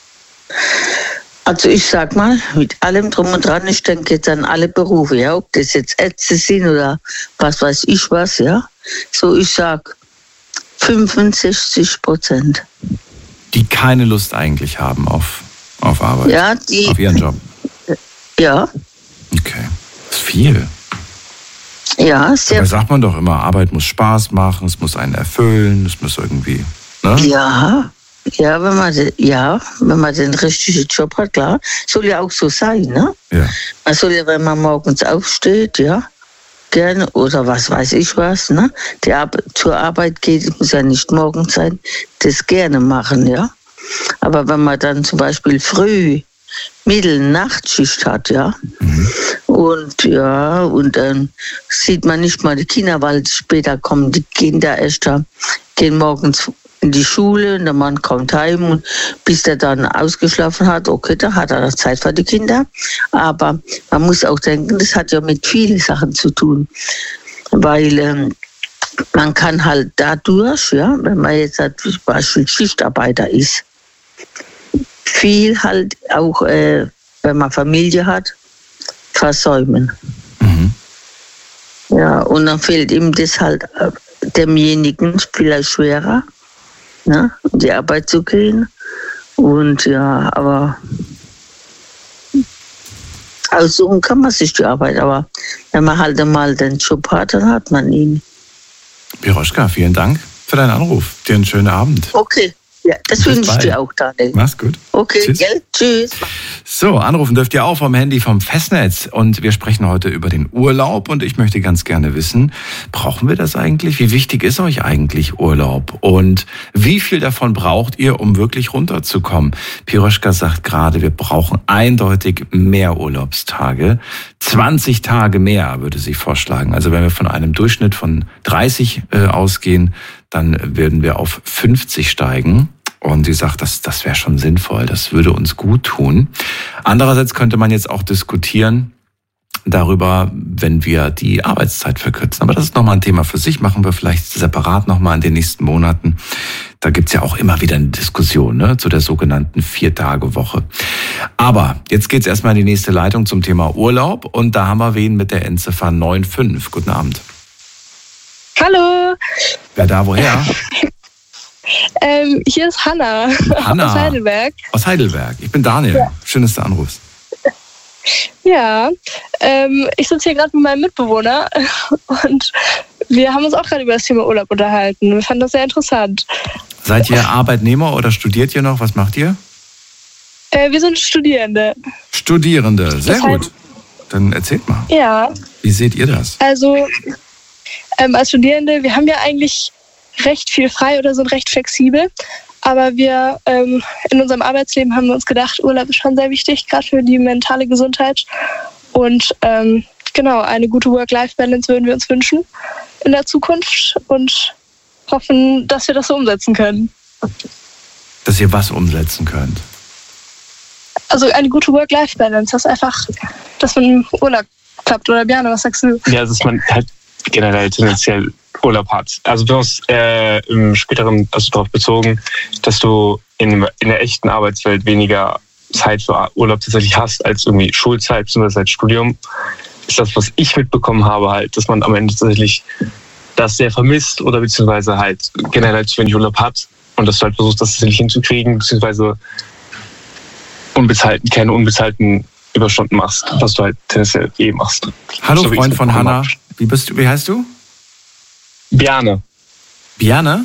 Also ich sag mal, mit allem drum und dran, ich denke jetzt an alle Berufe, ja, ob das jetzt Ärzte sind oder was weiß ich was, ja. So, ich sag fünfundsechzig Prozent. Die keine Lust eigentlich haben auf, auf Arbeit, ja, die, auf ihren Job. Ja. Okay, das ist viel. Ja, sehr. Da sagt man doch immer, Arbeit muss Spaß machen, es muss einen erfüllen, es muss irgendwie, ne? Ja, ja, wenn man, ja, wenn man den richtigen Job hat, klar. Soll ja auch so sein, ne? Ja. Man soll ja, wenn man morgens aufsteht, ja, gerne, oder was weiß ich was, ne? Die Ar- zur Arbeit geht, muss ja nicht morgens sein, das gerne machen, ja. Aber wenn man dann zum Beispiel früh Mittelnachtschicht hat, ja. Mhm. Und ja, und dann sieht man nicht mal die Kinder, weil später kommen die Kinder erst da, gehen morgens in die Schule und der Mann kommt heim und bis der dann ausgeschlafen hat, okay, da hat er noch Zeit für die Kinder. Aber man muss auch denken, das hat ja mit vielen Sachen zu tun, weil ähm, man kann halt dadurch, ja, wenn man jetzt halt zum Beispiel Schichtarbeiter ist, viel halt auch, äh, wenn man Familie hat, versäumen. Mhm. Ja, und dann fehlt ihm das halt äh, demjenigen vielleicht schwerer, ne, in die Arbeit zu gehen. Und ja, aber aussuchen kann man sich die Arbeit, aber wenn man halt einmal den Job hat, dann hat man ihn. Piroschka, vielen Dank für deinen Anruf. Dir einen schönen Abend. Okay. Ja, das wünsche ich dir auch, Daniel. Mach's gut. Okay, tschüss. Gell? Tschüss. So, anrufen dürft ihr auch vom Handy vom Festnetz. Und wir sprechen heute über den Urlaub. Und ich möchte ganz gerne wissen, brauchen wir das eigentlich? Wie wichtig ist euch eigentlich Urlaub? Und wie viel davon braucht ihr, um wirklich runterzukommen? Piroschka sagt gerade, wir brauchen eindeutig mehr Urlaubstage. zwanzig Tage mehr, würde sie vorschlagen. Also wenn wir von einem Durchschnitt von dreißig äh, ausgehen, dann würden wir auf fünfzig steigen. Und sie sagt, das, das wäre schon sinnvoll, das würde uns gut tun. Andererseits könnte man jetzt auch diskutieren darüber, wenn wir die Arbeitszeit verkürzen. Aber das ist nochmal ein Thema für sich, machen wir vielleicht separat nochmal in den nächsten Monaten. Da gibt's ja auch immer wieder eine Diskussion, ne, zu der sogenannten Vier-Tage-Woche. Aber jetzt geht's erstmal in die nächste Leitung zum Thema Urlaub. Und da haben wir wen mit der Endziffer neun fünf. Guten Abend. Hallo. Wer da, woher? ähm, hier ist Hanna, Hanna aus Heidelberg. Aus Heidelberg. Ich bin Daniel. Ja. Schön, dass du anrufst. Ja, ähm, ich sitze hier gerade mit meinem Mitbewohner und wir haben uns auch gerade über das Thema Urlaub unterhalten. Wir fanden das sehr interessant. Seid ihr Arbeitnehmer oder studiert ihr noch? Was macht ihr? Äh, wir sind Studierende. Studierende, sehr das heißt, gut. Dann erzählt mal. Ja. Wie seht ihr das? Also ähm, als Studierende, wir haben ja eigentlich recht viel frei oder sind recht flexibel. Aber wir ähm, in unserem Arbeitsleben haben wir uns gedacht, Urlaub ist schon sehr wichtig, gerade für die mentale Gesundheit. Und ähm, genau, eine gute Work-Life-Balance würden wir uns wünschen in der Zukunft und hoffen, dass wir das so umsetzen können. Dass ihr was umsetzen könnt? Also eine gute Work-Life-Balance, dass einfach, dass man im Urlaub klappt. Oder Bjarne, was sagst du? Ja, dass man halt generell tendenziell Urlaub hat. Also du hast äh, im späteren, also darauf bezogen, dass du in, in der echten Arbeitswelt weniger Zeit für Urlaub tatsächlich hast als irgendwie Schulzeit bzw. als Studium. Ist das, was ich mitbekommen habe, halt, dass man am Ende tatsächlich das sehr vermisst oder beziehungsweise halt generell zu wenig Urlaub hat und dass du halt versuchst, das tatsächlich hinzukriegen, beziehungsweise unbezahlten, keine unbezahlten Überstunden machst, was du halt tendenziell eh machst. Hallo so, Freund von Hanna, wie bist du, wie heißt du? Bjarne. Bjarne?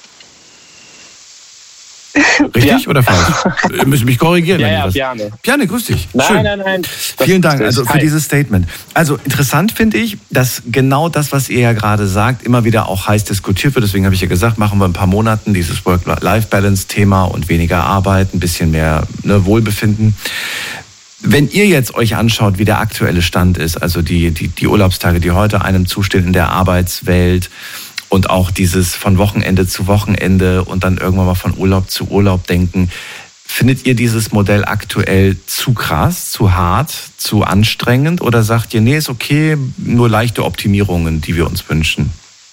Richtig ja. Oder falsch? Ihr müsst mich korrigieren. Ja, wenn ja, was... Bjarne. Bjarne, grüß dich. Nein, Schön. nein, nein. Vielen Dank also für dieses Statement. Also interessant finde ich, dass genau das, was ihr ja gerade sagt, immer wieder auch heiß diskutiert wird. Deswegen habe ich ja gesagt, machen wir ein paar Monaten dieses Work-Life-Balance-Thema und weniger Arbeit, ein bisschen mehr ne, Wohlbefinden. Wenn ihr jetzt euch anschaut, wie der aktuelle Stand ist, also die, die, die Urlaubstage, die heute einem zustehen in der Arbeitswelt und auch dieses von Wochenende zu Wochenende und dann irgendwann mal von Urlaub zu Urlaub denken, findet ihr dieses Modell aktuell zu krass, zu hart, zu anstrengend oder sagt ihr, nee, ist okay, nur leichte Optimierungen, die wir uns wünschen?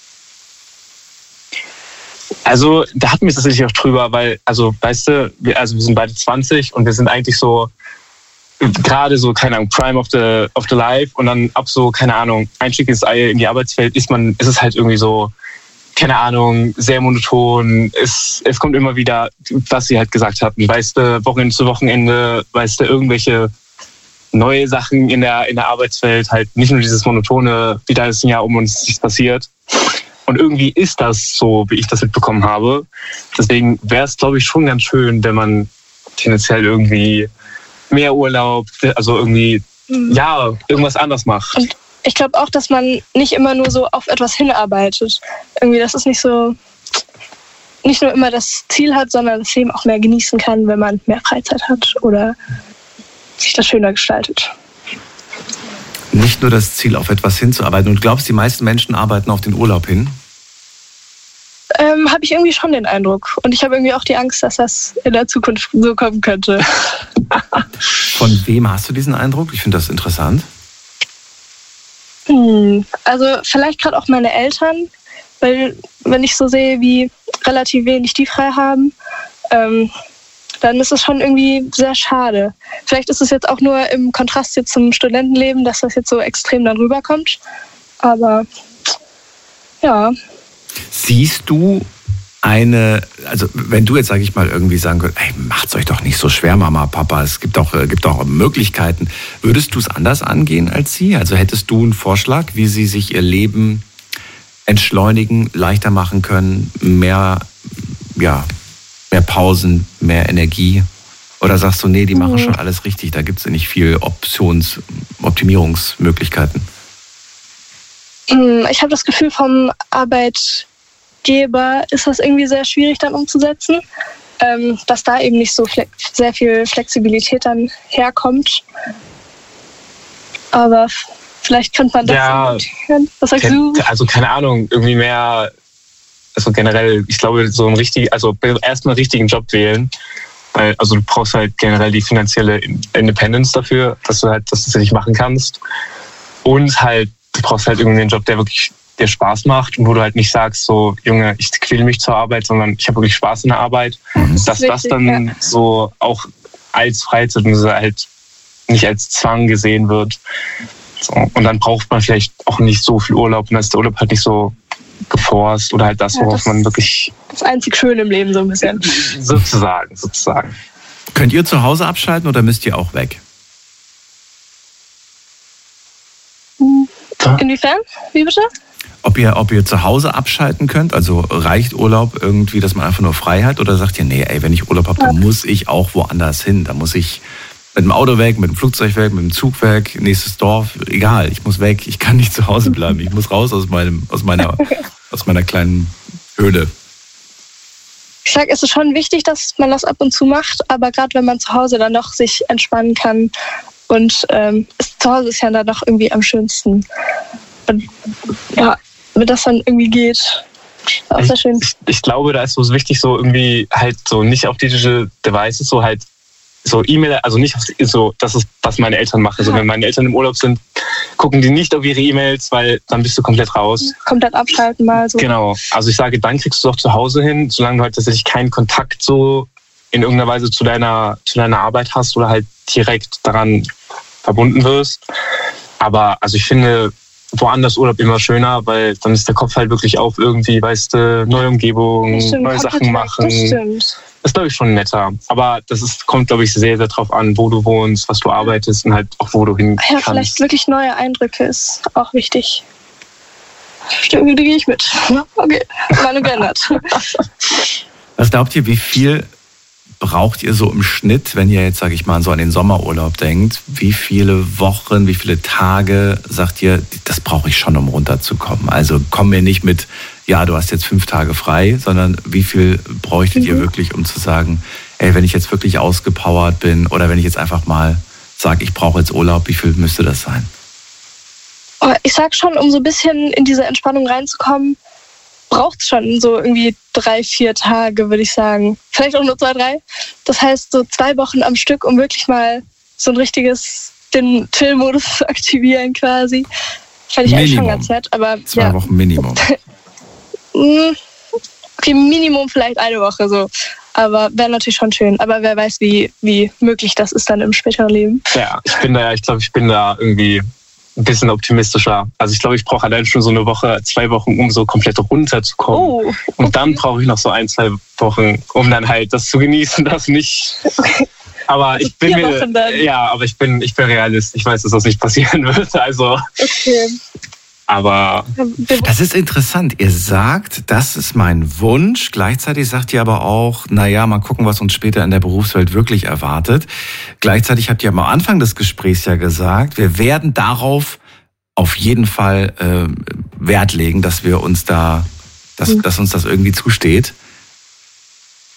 Also da hatten wir es tatsächlich auch drüber, weil, also weißt du, wir, also wir sind beide zwanzig und wir sind eigentlich so gerade so, keine Ahnung, Prime of the, of the Life und dann ab so, keine Ahnung, Einstieg ins Ei in die Arbeitswelt ist man, ist es halt irgendwie so, keine Ahnung, sehr monoton. Es, es kommt immer wieder, was sie halt gesagt hatten, weißt du, Wochenende zu Wochenende, weißt du, irgendwelche neue Sachen in der, in der Arbeitswelt, halt nicht nur dieses monotone, wie da ist ein Jahr um uns nichts passiert. Und irgendwie ist das so, wie ich das mitbekommen habe. Deswegen wäre es, glaube ich, schon ganz schön, wenn man tendenziell irgendwie mehr Urlaub, also irgendwie, mhm. ja, irgendwas anders macht. Und ich glaube auch, dass man nicht immer nur so auf etwas hinarbeitet. Irgendwie, dass es nicht so, nicht nur immer das Ziel hat, sondern das Leben auch mehr genießen kann, wenn man mehr Freizeit hat oder sich das schöner gestaltet. Nicht nur das Ziel, auf etwas hinzuarbeiten. Und glaubst, die meisten Menschen arbeiten auf den Urlaub hin? Ähm, habe ich irgendwie schon den Eindruck. Und ich habe irgendwie auch die Angst, dass das in der Zukunft so kommen könnte. Von wem hast du diesen Eindruck? Ich finde das interessant. Hm, also vielleicht gerade auch meine Eltern, weil wenn ich so sehe, wie relativ wenig die frei haben, ähm, dann ist es schon irgendwie sehr schade. Vielleicht ist es jetzt auch nur im Kontrast jetzt zum Studentenleben, dass das jetzt so extrem dann rüberkommt. Aber ja. Siehst du eine, also wenn du jetzt, sage ich mal, irgendwie sagen würdest, ey, macht's euch doch nicht so schwer, Mama, Papa, es gibt auch, gibt auch Möglichkeiten. Würdest du es anders angehen als sie? Also hättest du einen Vorschlag, wie sie sich ihr Leben entschleunigen, leichter machen können, mehr, ja, mehr Pausen, mehr Energie? Oder sagst du, nee, die machen schon alles richtig, da gibt es nicht viel Options-, Optimierungsmöglichkeiten? Ich habe das Gefühl, vom Arbeitgeber ist das irgendwie sehr schwierig dann umzusetzen, ähm, dass da eben nicht so fle- sehr viel Flexibilität dann herkommt. Aber vielleicht könnte man das ja, was sagst kenn, du? Also keine Ahnung, irgendwie mehr, also generell, ich glaube, so ein richtig, also erstmal einen richtigen Job wählen, weil also du brauchst halt generell die finanzielle Independence dafür, dass du halt, dass du das nicht machen kannst. Und halt, du brauchst halt irgendwie einen Job, der wirklich dir Spaß macht und wo du halt nicht sagst, so, Junge, ich quäle mich zur Arbeit, sondern ich habe wirklich Spaß in der Arbeit. Mhm. Das dass wichtig, das dann ja. so auch als Freizeit und halt nicht als Zwang gesehen wird. So. Und dann braucht man vielleicht auch nicht so viel Urlaub und dann ist der Urlaub halt nicht so geforst oder halt das, worauf ja, das man wirklich... Das einzig Schöne im Leben so ein bisschen. Sozusagen, sozusagen. Könnt ihr zu Hause abschalten oder müsst ihr auch weg? Inwiefern? Wie bitte? Ob ihr, ob ihr zu Hause abschalten könnt, also reicht Urlaub irgendwie, dass man einfach nur frei hat, oder sagt ihr, nee, ey, wenn ich Urlaub habe, dann muss ich auch woanders hin. Da muss ich mit dem Auto weg, mit dem Flugzeug weg, mit dem Zug weg, nächstes Dorf, egal, ich muss weg, ich kann nicht zu Hause bleiben, ich muss raus aus meinem, aus meiner, aus meiner kleinen Höhle. Ich sage, es ist schon wichtig, dass man das ab und zu macht, aber gerade wenn man zu Hause dann noch sich entspannen kann und ähm, ist, zu Hause ist ja dann noch irgendwie am schönsten. Und ja, wenn das dann irgendwie geht, auch sehr schön. Ich, ich glaube, da ist so wichtig, so irgendwie halt so nicht auf digital Devices, so halt so E-Mail, also nicht so, das ist, was meine Eltern machen. Also wenn meine Eltern im Urlaub sind, gucken die nicht auf ihre E-Mails, weil dann bist du komplett raus. Komplett abschalten mal so. Genau. Also ich sage, dann kriegst du es auch zu Hause hin, solange du halt tatsächlich keinen Kontakt so in irgendeiner Weise zu deiner, zu deiner Arbeit hast oder halt direkt daran verbunden wirst. Aber also ich finde woanders Urlaub immer schöner, weil dann ist der Kopf halt wirklich auf irgendwie, weißt du, neue Umgebung, stimmt, neue Sachen machen. Das stimmt. Das ist, glaube ich, schon netter. Aber das ist, kommt, glaube ich, sehr, sehr drauf an, wo du wohnst, was du arbeitest und halt auch, wo du hin ja, kannst. Vielleicht wirklich neue Eindrücke ist auch wichtig. Stimmt, da gehe ich mit. Okay, Meinung geändert. Was glaubt ihr, wie viel braucht ihr so im Schnitt, wenn ihr jetzt, sage ich mal, so an den Sommerurlaub denkt? Wie viele Wochen, wie viele Tage sagt ihr, das brauche ich schon, um runterzukommen? Also komm mir nicht mit, ja, du hast jetzt fünf Tage frei, sondern wie viel bräuchtet mhm. ihr wirklich, um zu sagen, ey, wenn ich jetzt wirklich ausgepowert bin oder wenn ich jetzt einfach mal sage, ich brauche jetzt Urlaub, wie viel müsste das sein? Ich sag schon, um so ein bisschen in diese Entspannung reinzukommen, braucht es schon so irgendwie drei, vier Tage, würde ich sagen. Vielleicht auch nur zwei, drei. Das heißt, so zwei Wochen am Stück, um wirklich mal so ein richtiges, den Chill-Modus zu aktivieren quasi. Fand ich eigentlich schon ganz nett. Aber, zwei ja. Wochen Minimum. Okay, Minimum vielleicht eine Woche so. Aber wäre natürlich schon schön. Aber wer weiß, wie, wie möglich das ist dann im späteren Leben. Ja, ich bin da, ich glaube, ich bin da irgendwie ein bisschen optimistischer. Also ich glaube, ich brauche allein schon so eine Woche, zwei Wochen, um so komplett runterzukommen. Oh, okay. Und dann brauche ich noch so ein, zwei Wochen, um dann halt das zu genießen, das nicht. Aber also ich bin mir, ja, aber ich bin, ich bin Realist. Ich weiß, dass das nicht passieren wird. Also. Okay. Aber das ist interessant. Ihr sagt, das ist mein Wunsch. Gleichzeitig sagt ihr aber auch, naja, mal gucken, was uns später in der Berufswelt wirklich erwartet. Gleichzeitig habt ihr am Anfang des Gesprächs ja gesagt, wir werden darauf auf jeden Fall äh, Wert legen, dass wir uns da, dass, dass uns das irgendwie zusteht.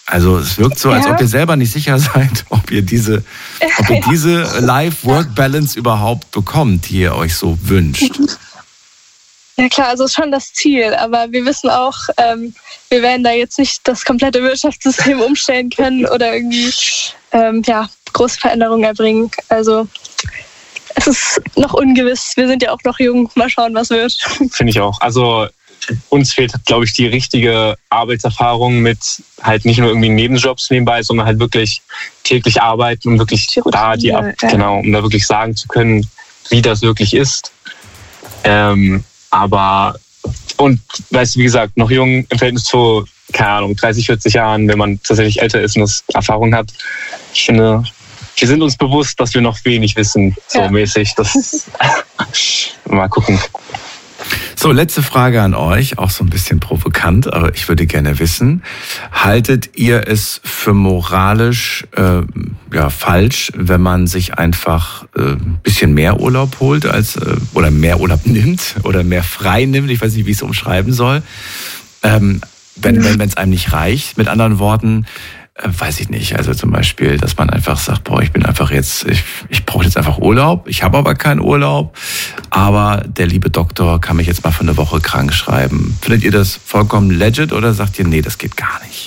Also es wirkt so, als Ja. ob ihr selber nicht sicher seid, ob ihr diese, ob ihr diese Life-Work-Balance überhaupt bekommt, die ihr euch so wünscht. Ja klar, also ist schon das Ziel, aber wir wissen auch, ähm, wir werden da jetzt nicht das komplette Wirtschaftssystem umstellen können oder irgendwie ähm, ja, große Veränderungen erbringen. Also es ist noch ungewiss, wir sind ja auch noch jung, mal schauen, was wird. Finde ich auch. Also uns fehlt, glaube ich, die richtige Arbeitserfahrung mit halt nicht nur irgendwie Nebenjobs nebenbei, sondern halt wirklich täglich arbeiten und wirklich Die Routine, da die ab, ja. genau, um da wirklich sagen zu können, wie das wirklich ist. Ähm, aber und weißt du, wie gesagt, noch jung im Verhältnis zu, keine Ahnung, dreißig, vierzig Jahren, wenn man tatsächlich älter ist und das Erfahrung hat. Ich finde, wir sind uns bewusst, dass wir noch wenig wissen, so Ja. mäßig. Das mal gucken. So, letzte Frage an euch, auch so ein bisschen provokant, aber ich würde gerne wissen, haltet ihr es für moralisch äh, ja, falsch, wenn man sich einfach äh, ein bisschen mehr Urlaub holt als äh, oder mehr Urlaub nimmt oder mehr frei nimmt, ich weiß nicht, wie ich es umschreiben soll, ähm, wenn wenn wenn es einem nicht reicht, mit anderen Worten, äh, weiß ich nicht, also zum Beispiel, dass man einfach sagt, boah, ich bin einfach jetzt, ich, ich brauche jetzt einfach Urlaub, ich habe aber keinen Urlaub, aber der liebe Doktor kann mich jetzt mal für eine Woche krank schreiben. Findet ihr das vollkommen legit oder sagt ihr, nee, das geht gar nicht?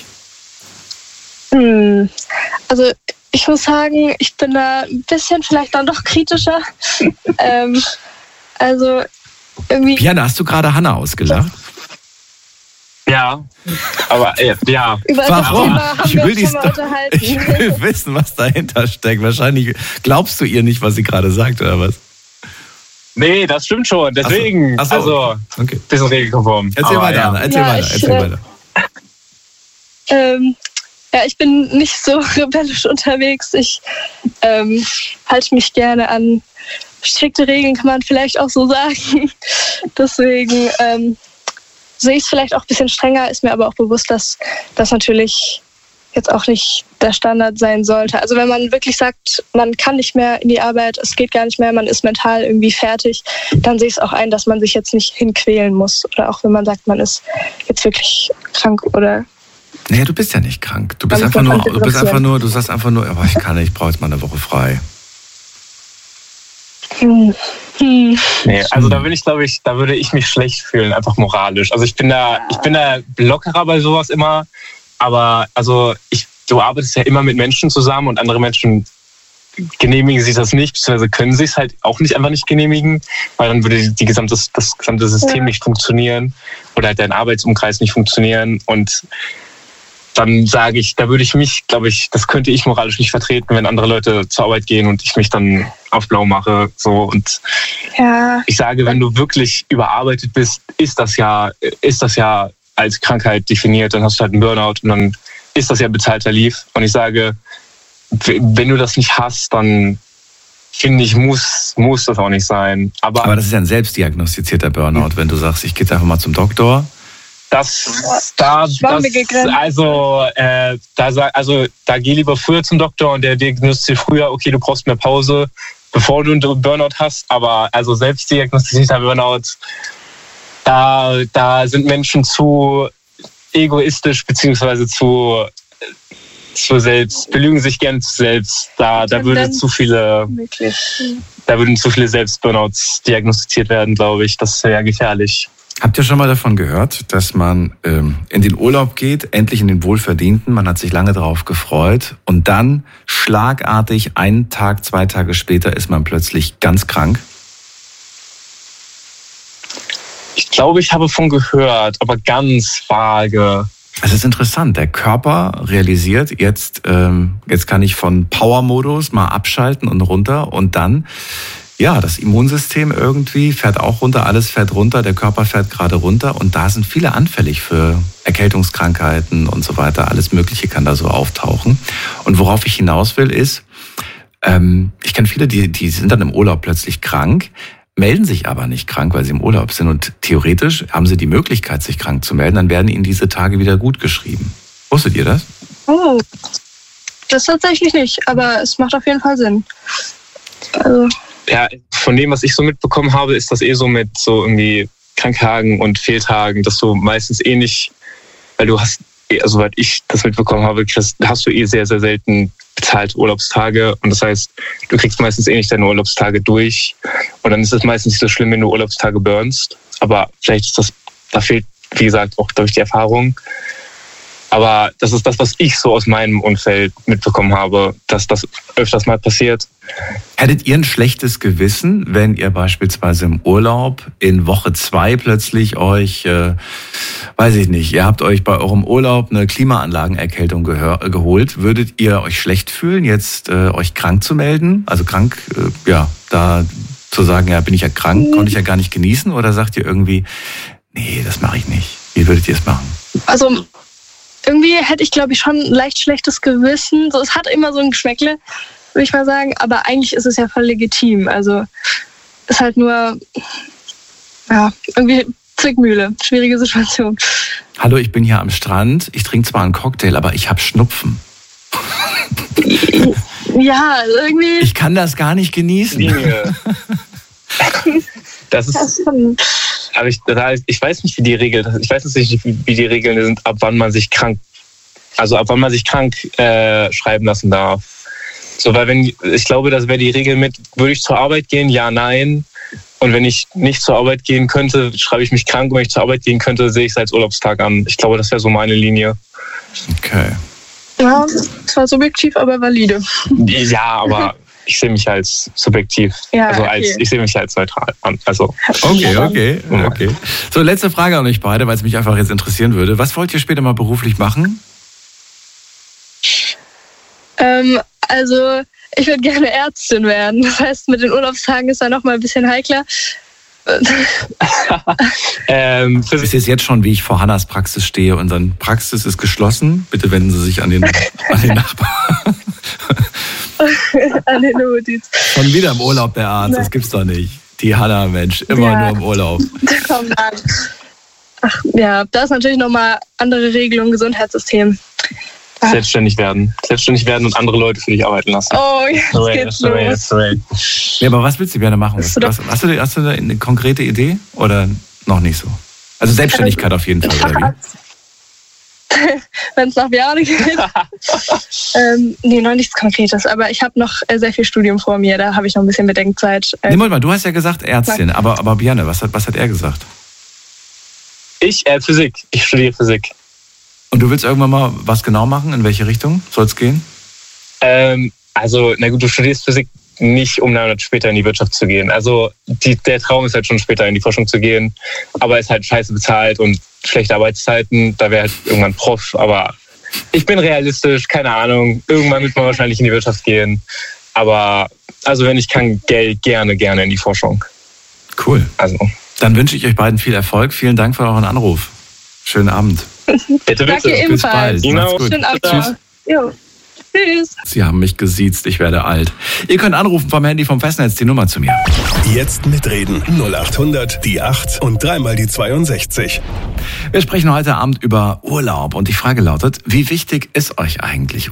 Hm. Also ich muss sagen, ich bin da ein bisschen vielleicht dann doch kritischer. ähm, also irgendwie... Piana, hast du gerade Hanna ausgelacht? Ja, aber äh, ja. Über das Warum? Thema haben Ich wir will, uns die schon mal Sto- unterhalten. ich will wissen, was dahinter steckt. Wahrscheinlich glaubst du ihr nicht, was sie gerade sagt, oder was? Nee, das stimmt schon. Deswegen, Ach so. Ach so, also, okay. bisschen regelkonform. Erzähl Aber weiter, ja. Hanna, erzähl Ja, weiter, ich, erzähl äh, weiter. Ähm, ja, ich bin nicht so rebellisch unterwegs. Ich ähm, halte mich gerne an strikte Regeln, kann man vielleicht auch so sagen. Deswegen ähm, sehe ich es vielleicht auch ein bisschen strenger, ist mir aber auch bewusst, dass das natürlich jetzt auch nicht der Standard sein sollte. Also wenn man wirklich sagt, man kann nicht mehr in die Arbeit, es geht gar nicht mehr, man ist mental irgendwie fertig, dann sehe ich es auch ein, dass man sich jetzt nicht hinquälen muss. Oder auch wenn man sagt, man ist jetzt wirklich krank oder... Naja, du bist ja nicht krank. Du bist Dann einfach muss man nur, du bist interessieren. einfach nur, du sagst einfach nur, aber ich kann nicht, ich brauche jetzt mal eine Woche frei. Hm. Hm. Nee, also da würde ich, glaube ich, da würde ich mich schlecht fühlen, einfach moralisch. Also ich bin da, ich bin da lockerer bei sowas immer, aber also ich, du arbeitest ja immer mit Menschen zusammen und andere Menschen genehmigen sich das nicht, beziehungsweise können sich es halt auch nicht einfach nicht genehmigen, weil dann würde die gesamte, das gesamte System Ja. nicht funktionieren oder halt dein Arbeitsumkreis nicht funktionieren und dann sage ich, da würde ich mich, glaube ich, das könnte ich moralisch nicht vertreten, wenn andere Leute zur Arbeit gehen und ich mich dann auf blau mache. So. Und Ja, ich sage, wenn du wirklich überarbeitet bist, ist das ja, ist das ja als Krankheit definiert, dann hast du halt einen Burnout und dann ist das ja bezahlter Leave. Und ich sage, wenn du das nicht hast, dann finde ich, muss, muss das auch nicht sein. Aber, Aber das ist ja ein selbstdiagnostizierter Burnout, wenn du sagst, ich gehe jetzt einfach mal zum Doktor. Das, da, das, Schwammige Grenzen. also, äh, da, sag- also, da geh lieber früher zum Doktor und der diagnostiziert früher, okay, du brauchst mehr Pause, bevor du einen Burnout hast. Aber also selbstdiagnostizierter Burnout, da, da sind Menschen zu egoistisch beziehungsweise zu, zu selbst, belügen sich gerne zu selbst. Da, da würde Tendenz. zu viele, wirklich. da würden zu viele Selbstburnouts diagnostiziert werden, glaube ich. Das wäre gefährlich. Habt ihr schon mal davon gehört, dass man ähm, in den Urlaub geht, endlich in den Wohlverdienten, man hat sich lange darauf gefreut und dann schlagartig einen Tag, zwei Tage später ist man plötzlich ganz krank? Ich glaube, ich habe von gehört, aber ganz vage. Es ist interessant, der Körper realisiert, jetzt, ähm, jetzt kann ich von Power-Modus mal abschalten und runter und dann, ja, das Immunsystem irgendwie fährt auch runter, alles fährt runter, der Körper fährt gerade runter und da sind viele anfällig für Erkältungskrankheiten und so weiter. Alles Mögliche kann da so auftauchen. Und worauf ich hinaus will ist, ähm, ich kenne viele, die, die sind dann im Urlaub plötzlich krank, melden sich aber nicht krank, weil sie im Urlaub sind und theoretisch haben sie die Möglichkeit, sich krank zu melden, dann werden ihnen diese Tage wieder gut geschrieben. Wusstet ihr das? Oh, das tatsächlich nicht, aber es macht auf jeden Fall Sinn. Also, Ja, von dem, was ich so mitbekommen habe, ist das eh so mit so irgendwie Kranktagen und Fehltagen, dass du meistens eh nicht, weil du hast, soweit ich das mitbekommen habe, kriegst, hast du eh sehr, sehr selten bezahlte Urlaubstage. Und das heißt, du kriegst meistens eh nicht deine Urlaubstage durch. Und dann ist es meistens nicht so schlimm, wenn du Urlaubstage burnst. Aber vielleicht ist das, da fehlt, wie gesagt, auch durch die Erfahrung. Aber das ist das, was ich so aus meinem Umfeld mitbekommen habe, dass das öfters mal passiert. Hättet ihr ein schlechtes Gewissen, wenn ihr beispielsweise im Urlaub in Woche zwei plötzlich euch, äh, weiß ich nicht, ihr habt euch bei eurem Urlaub eine Klimaanlagenerkältung gehör, äh, geholt, würdet ihr euch schlecht fühlen, jetzt äh, euch krank zu melden? Also krank, äh, ja, da zu sagen, ja, bin ich ja krank, konnte ich ja gar nicht genießen? Oder sagt ihr irgendwie, nee, das mache ich nicht. Wie würdet ihr es machen? Also irgendwie hätte ich, glaube ich, schon ein leicht schlechtes Gewissen. So, es hat immer so ein Geschmäckle, würde ich mal sagen. Aber eigentlich ist es ja voll legitim. Also ist halt nur, ja, irgendwie Zwickmühle. Schwierige Situation. Hallo, ich bin hier am Strand. Ich trinke zwar einen Cocktail, aber ich habe Schnupfen. Ja, irgendwie. Ich kann das gar nicht genießen. Das ist, aber ich, ich weiß nicht, wie die Regeln, ich weiß nicht, wie die Regeln sind, ab wann man sich krank, also ab wann man sich krank äh, schreiben lassen darf. So, weil wenn, ich glaube, das wäre die Regel mit, würde ich zur Arbeit gehen? Ja, nein. Und wenn ich nicht zur Arbeit gehen könnte, schreibe ich mich krank. Und wenn ich zur Arbeit gehen könnte, sehe ich es als Urlaubstag an. Ich glaube, das wäre so meine Linie. Okay. Ja, zwar subjektiv, aber valide. Ja, aber ich sehe mich als subjektiv. Ja, also als, okay. Ich sehe mich als neutral an. Also. Okay, okay, okay. So, letzte Frage an euch beide, weil es mich einfach jetzt interessieren würde. Was wollt ihr später mal beruflich machen? Ähm, also, ich würde gerne Ärztin werden. Das heißt, mit den Urlaubstagen ist da noch mal ein bisschen heikler. ähm, ist es jetzt schon, wie ich vor Hannas Praxis stehe? Unsere Praxis ist geschlossen. Bitte wenden Sie sich an den, an den Nachbarn. An den Notiz. Schon wieder im Urlaub der Arzt, Nein. Das gibt's doch nicht. Die Hanna, Mensch, immer ja. nur im Urlaub. Komm an. Ach, ja, da ist natürlich nochmal andere Regelung, Gesundheitssystem. Selbstständig werden. Selbstständig werden und andere Leute für dich arbeiten lassen. Oh, jetzt sorry, geht's sorry, los. Sorry. Ja, aber was willst du gerne machen? Was, hast, du, hast du da eine konkrete Idee oder noch nicht so? Also Selbstständigkeit auf jeden Fall, oder wie? Wenn es nach Bjarne geht. ähm, nee, noch nichts Konkretes. Aber ich habe noch sehr viel Studium vor mir. Da habe ich noch ein bisschen Bedenkzeit. Nee, Moment mal, du hast ja gesagt Ärztin. Aber, aber Bjarne, was hat, was hat er gesagt? Ich, äh, Physik. Ich studiere Physik. Und du willst irgendwann mal was genau machen? In welche Richtung soll es gehen? Ähm, also, na gut, du studierst Physik nicht, um dann später in die Wirtschaft zu gehen. Also die, der Traum ist halt schon später in die Forschung zu gehen, aber ist halt scheiße bezahlt und schlechte Arbeitszeiten. Da wäre halt irgendwann Prof, aber ich bin realistisch, keine Ahnung. Irgendwann wird man wahrscheinlich in die Wirtschaft gehen. Aber also wenn ich kann, Geld gerne, gerne in die Forschung. Cool. Also. Dann wünsche ich euch beiden viel Erfolg. Vielen Dank für euren Anruf. Schönen Abend. Bitte, bitte. Danke Bis bald. Genau. Gut. Schönen Abend. Tschüss. Jo. Tschüss. Sie haben mich gesiezt, ich werde alt. Ihr könnt anrufen vom Handy vom Festnetz, die Nummer zu mir. Jetzt mitreden. null acht hundert, die acht und dreimal die zweiundsechzig. Wir sprechen heute Abend über Urlaub und die Frage lautet, wie wichtig ist euch eigentlich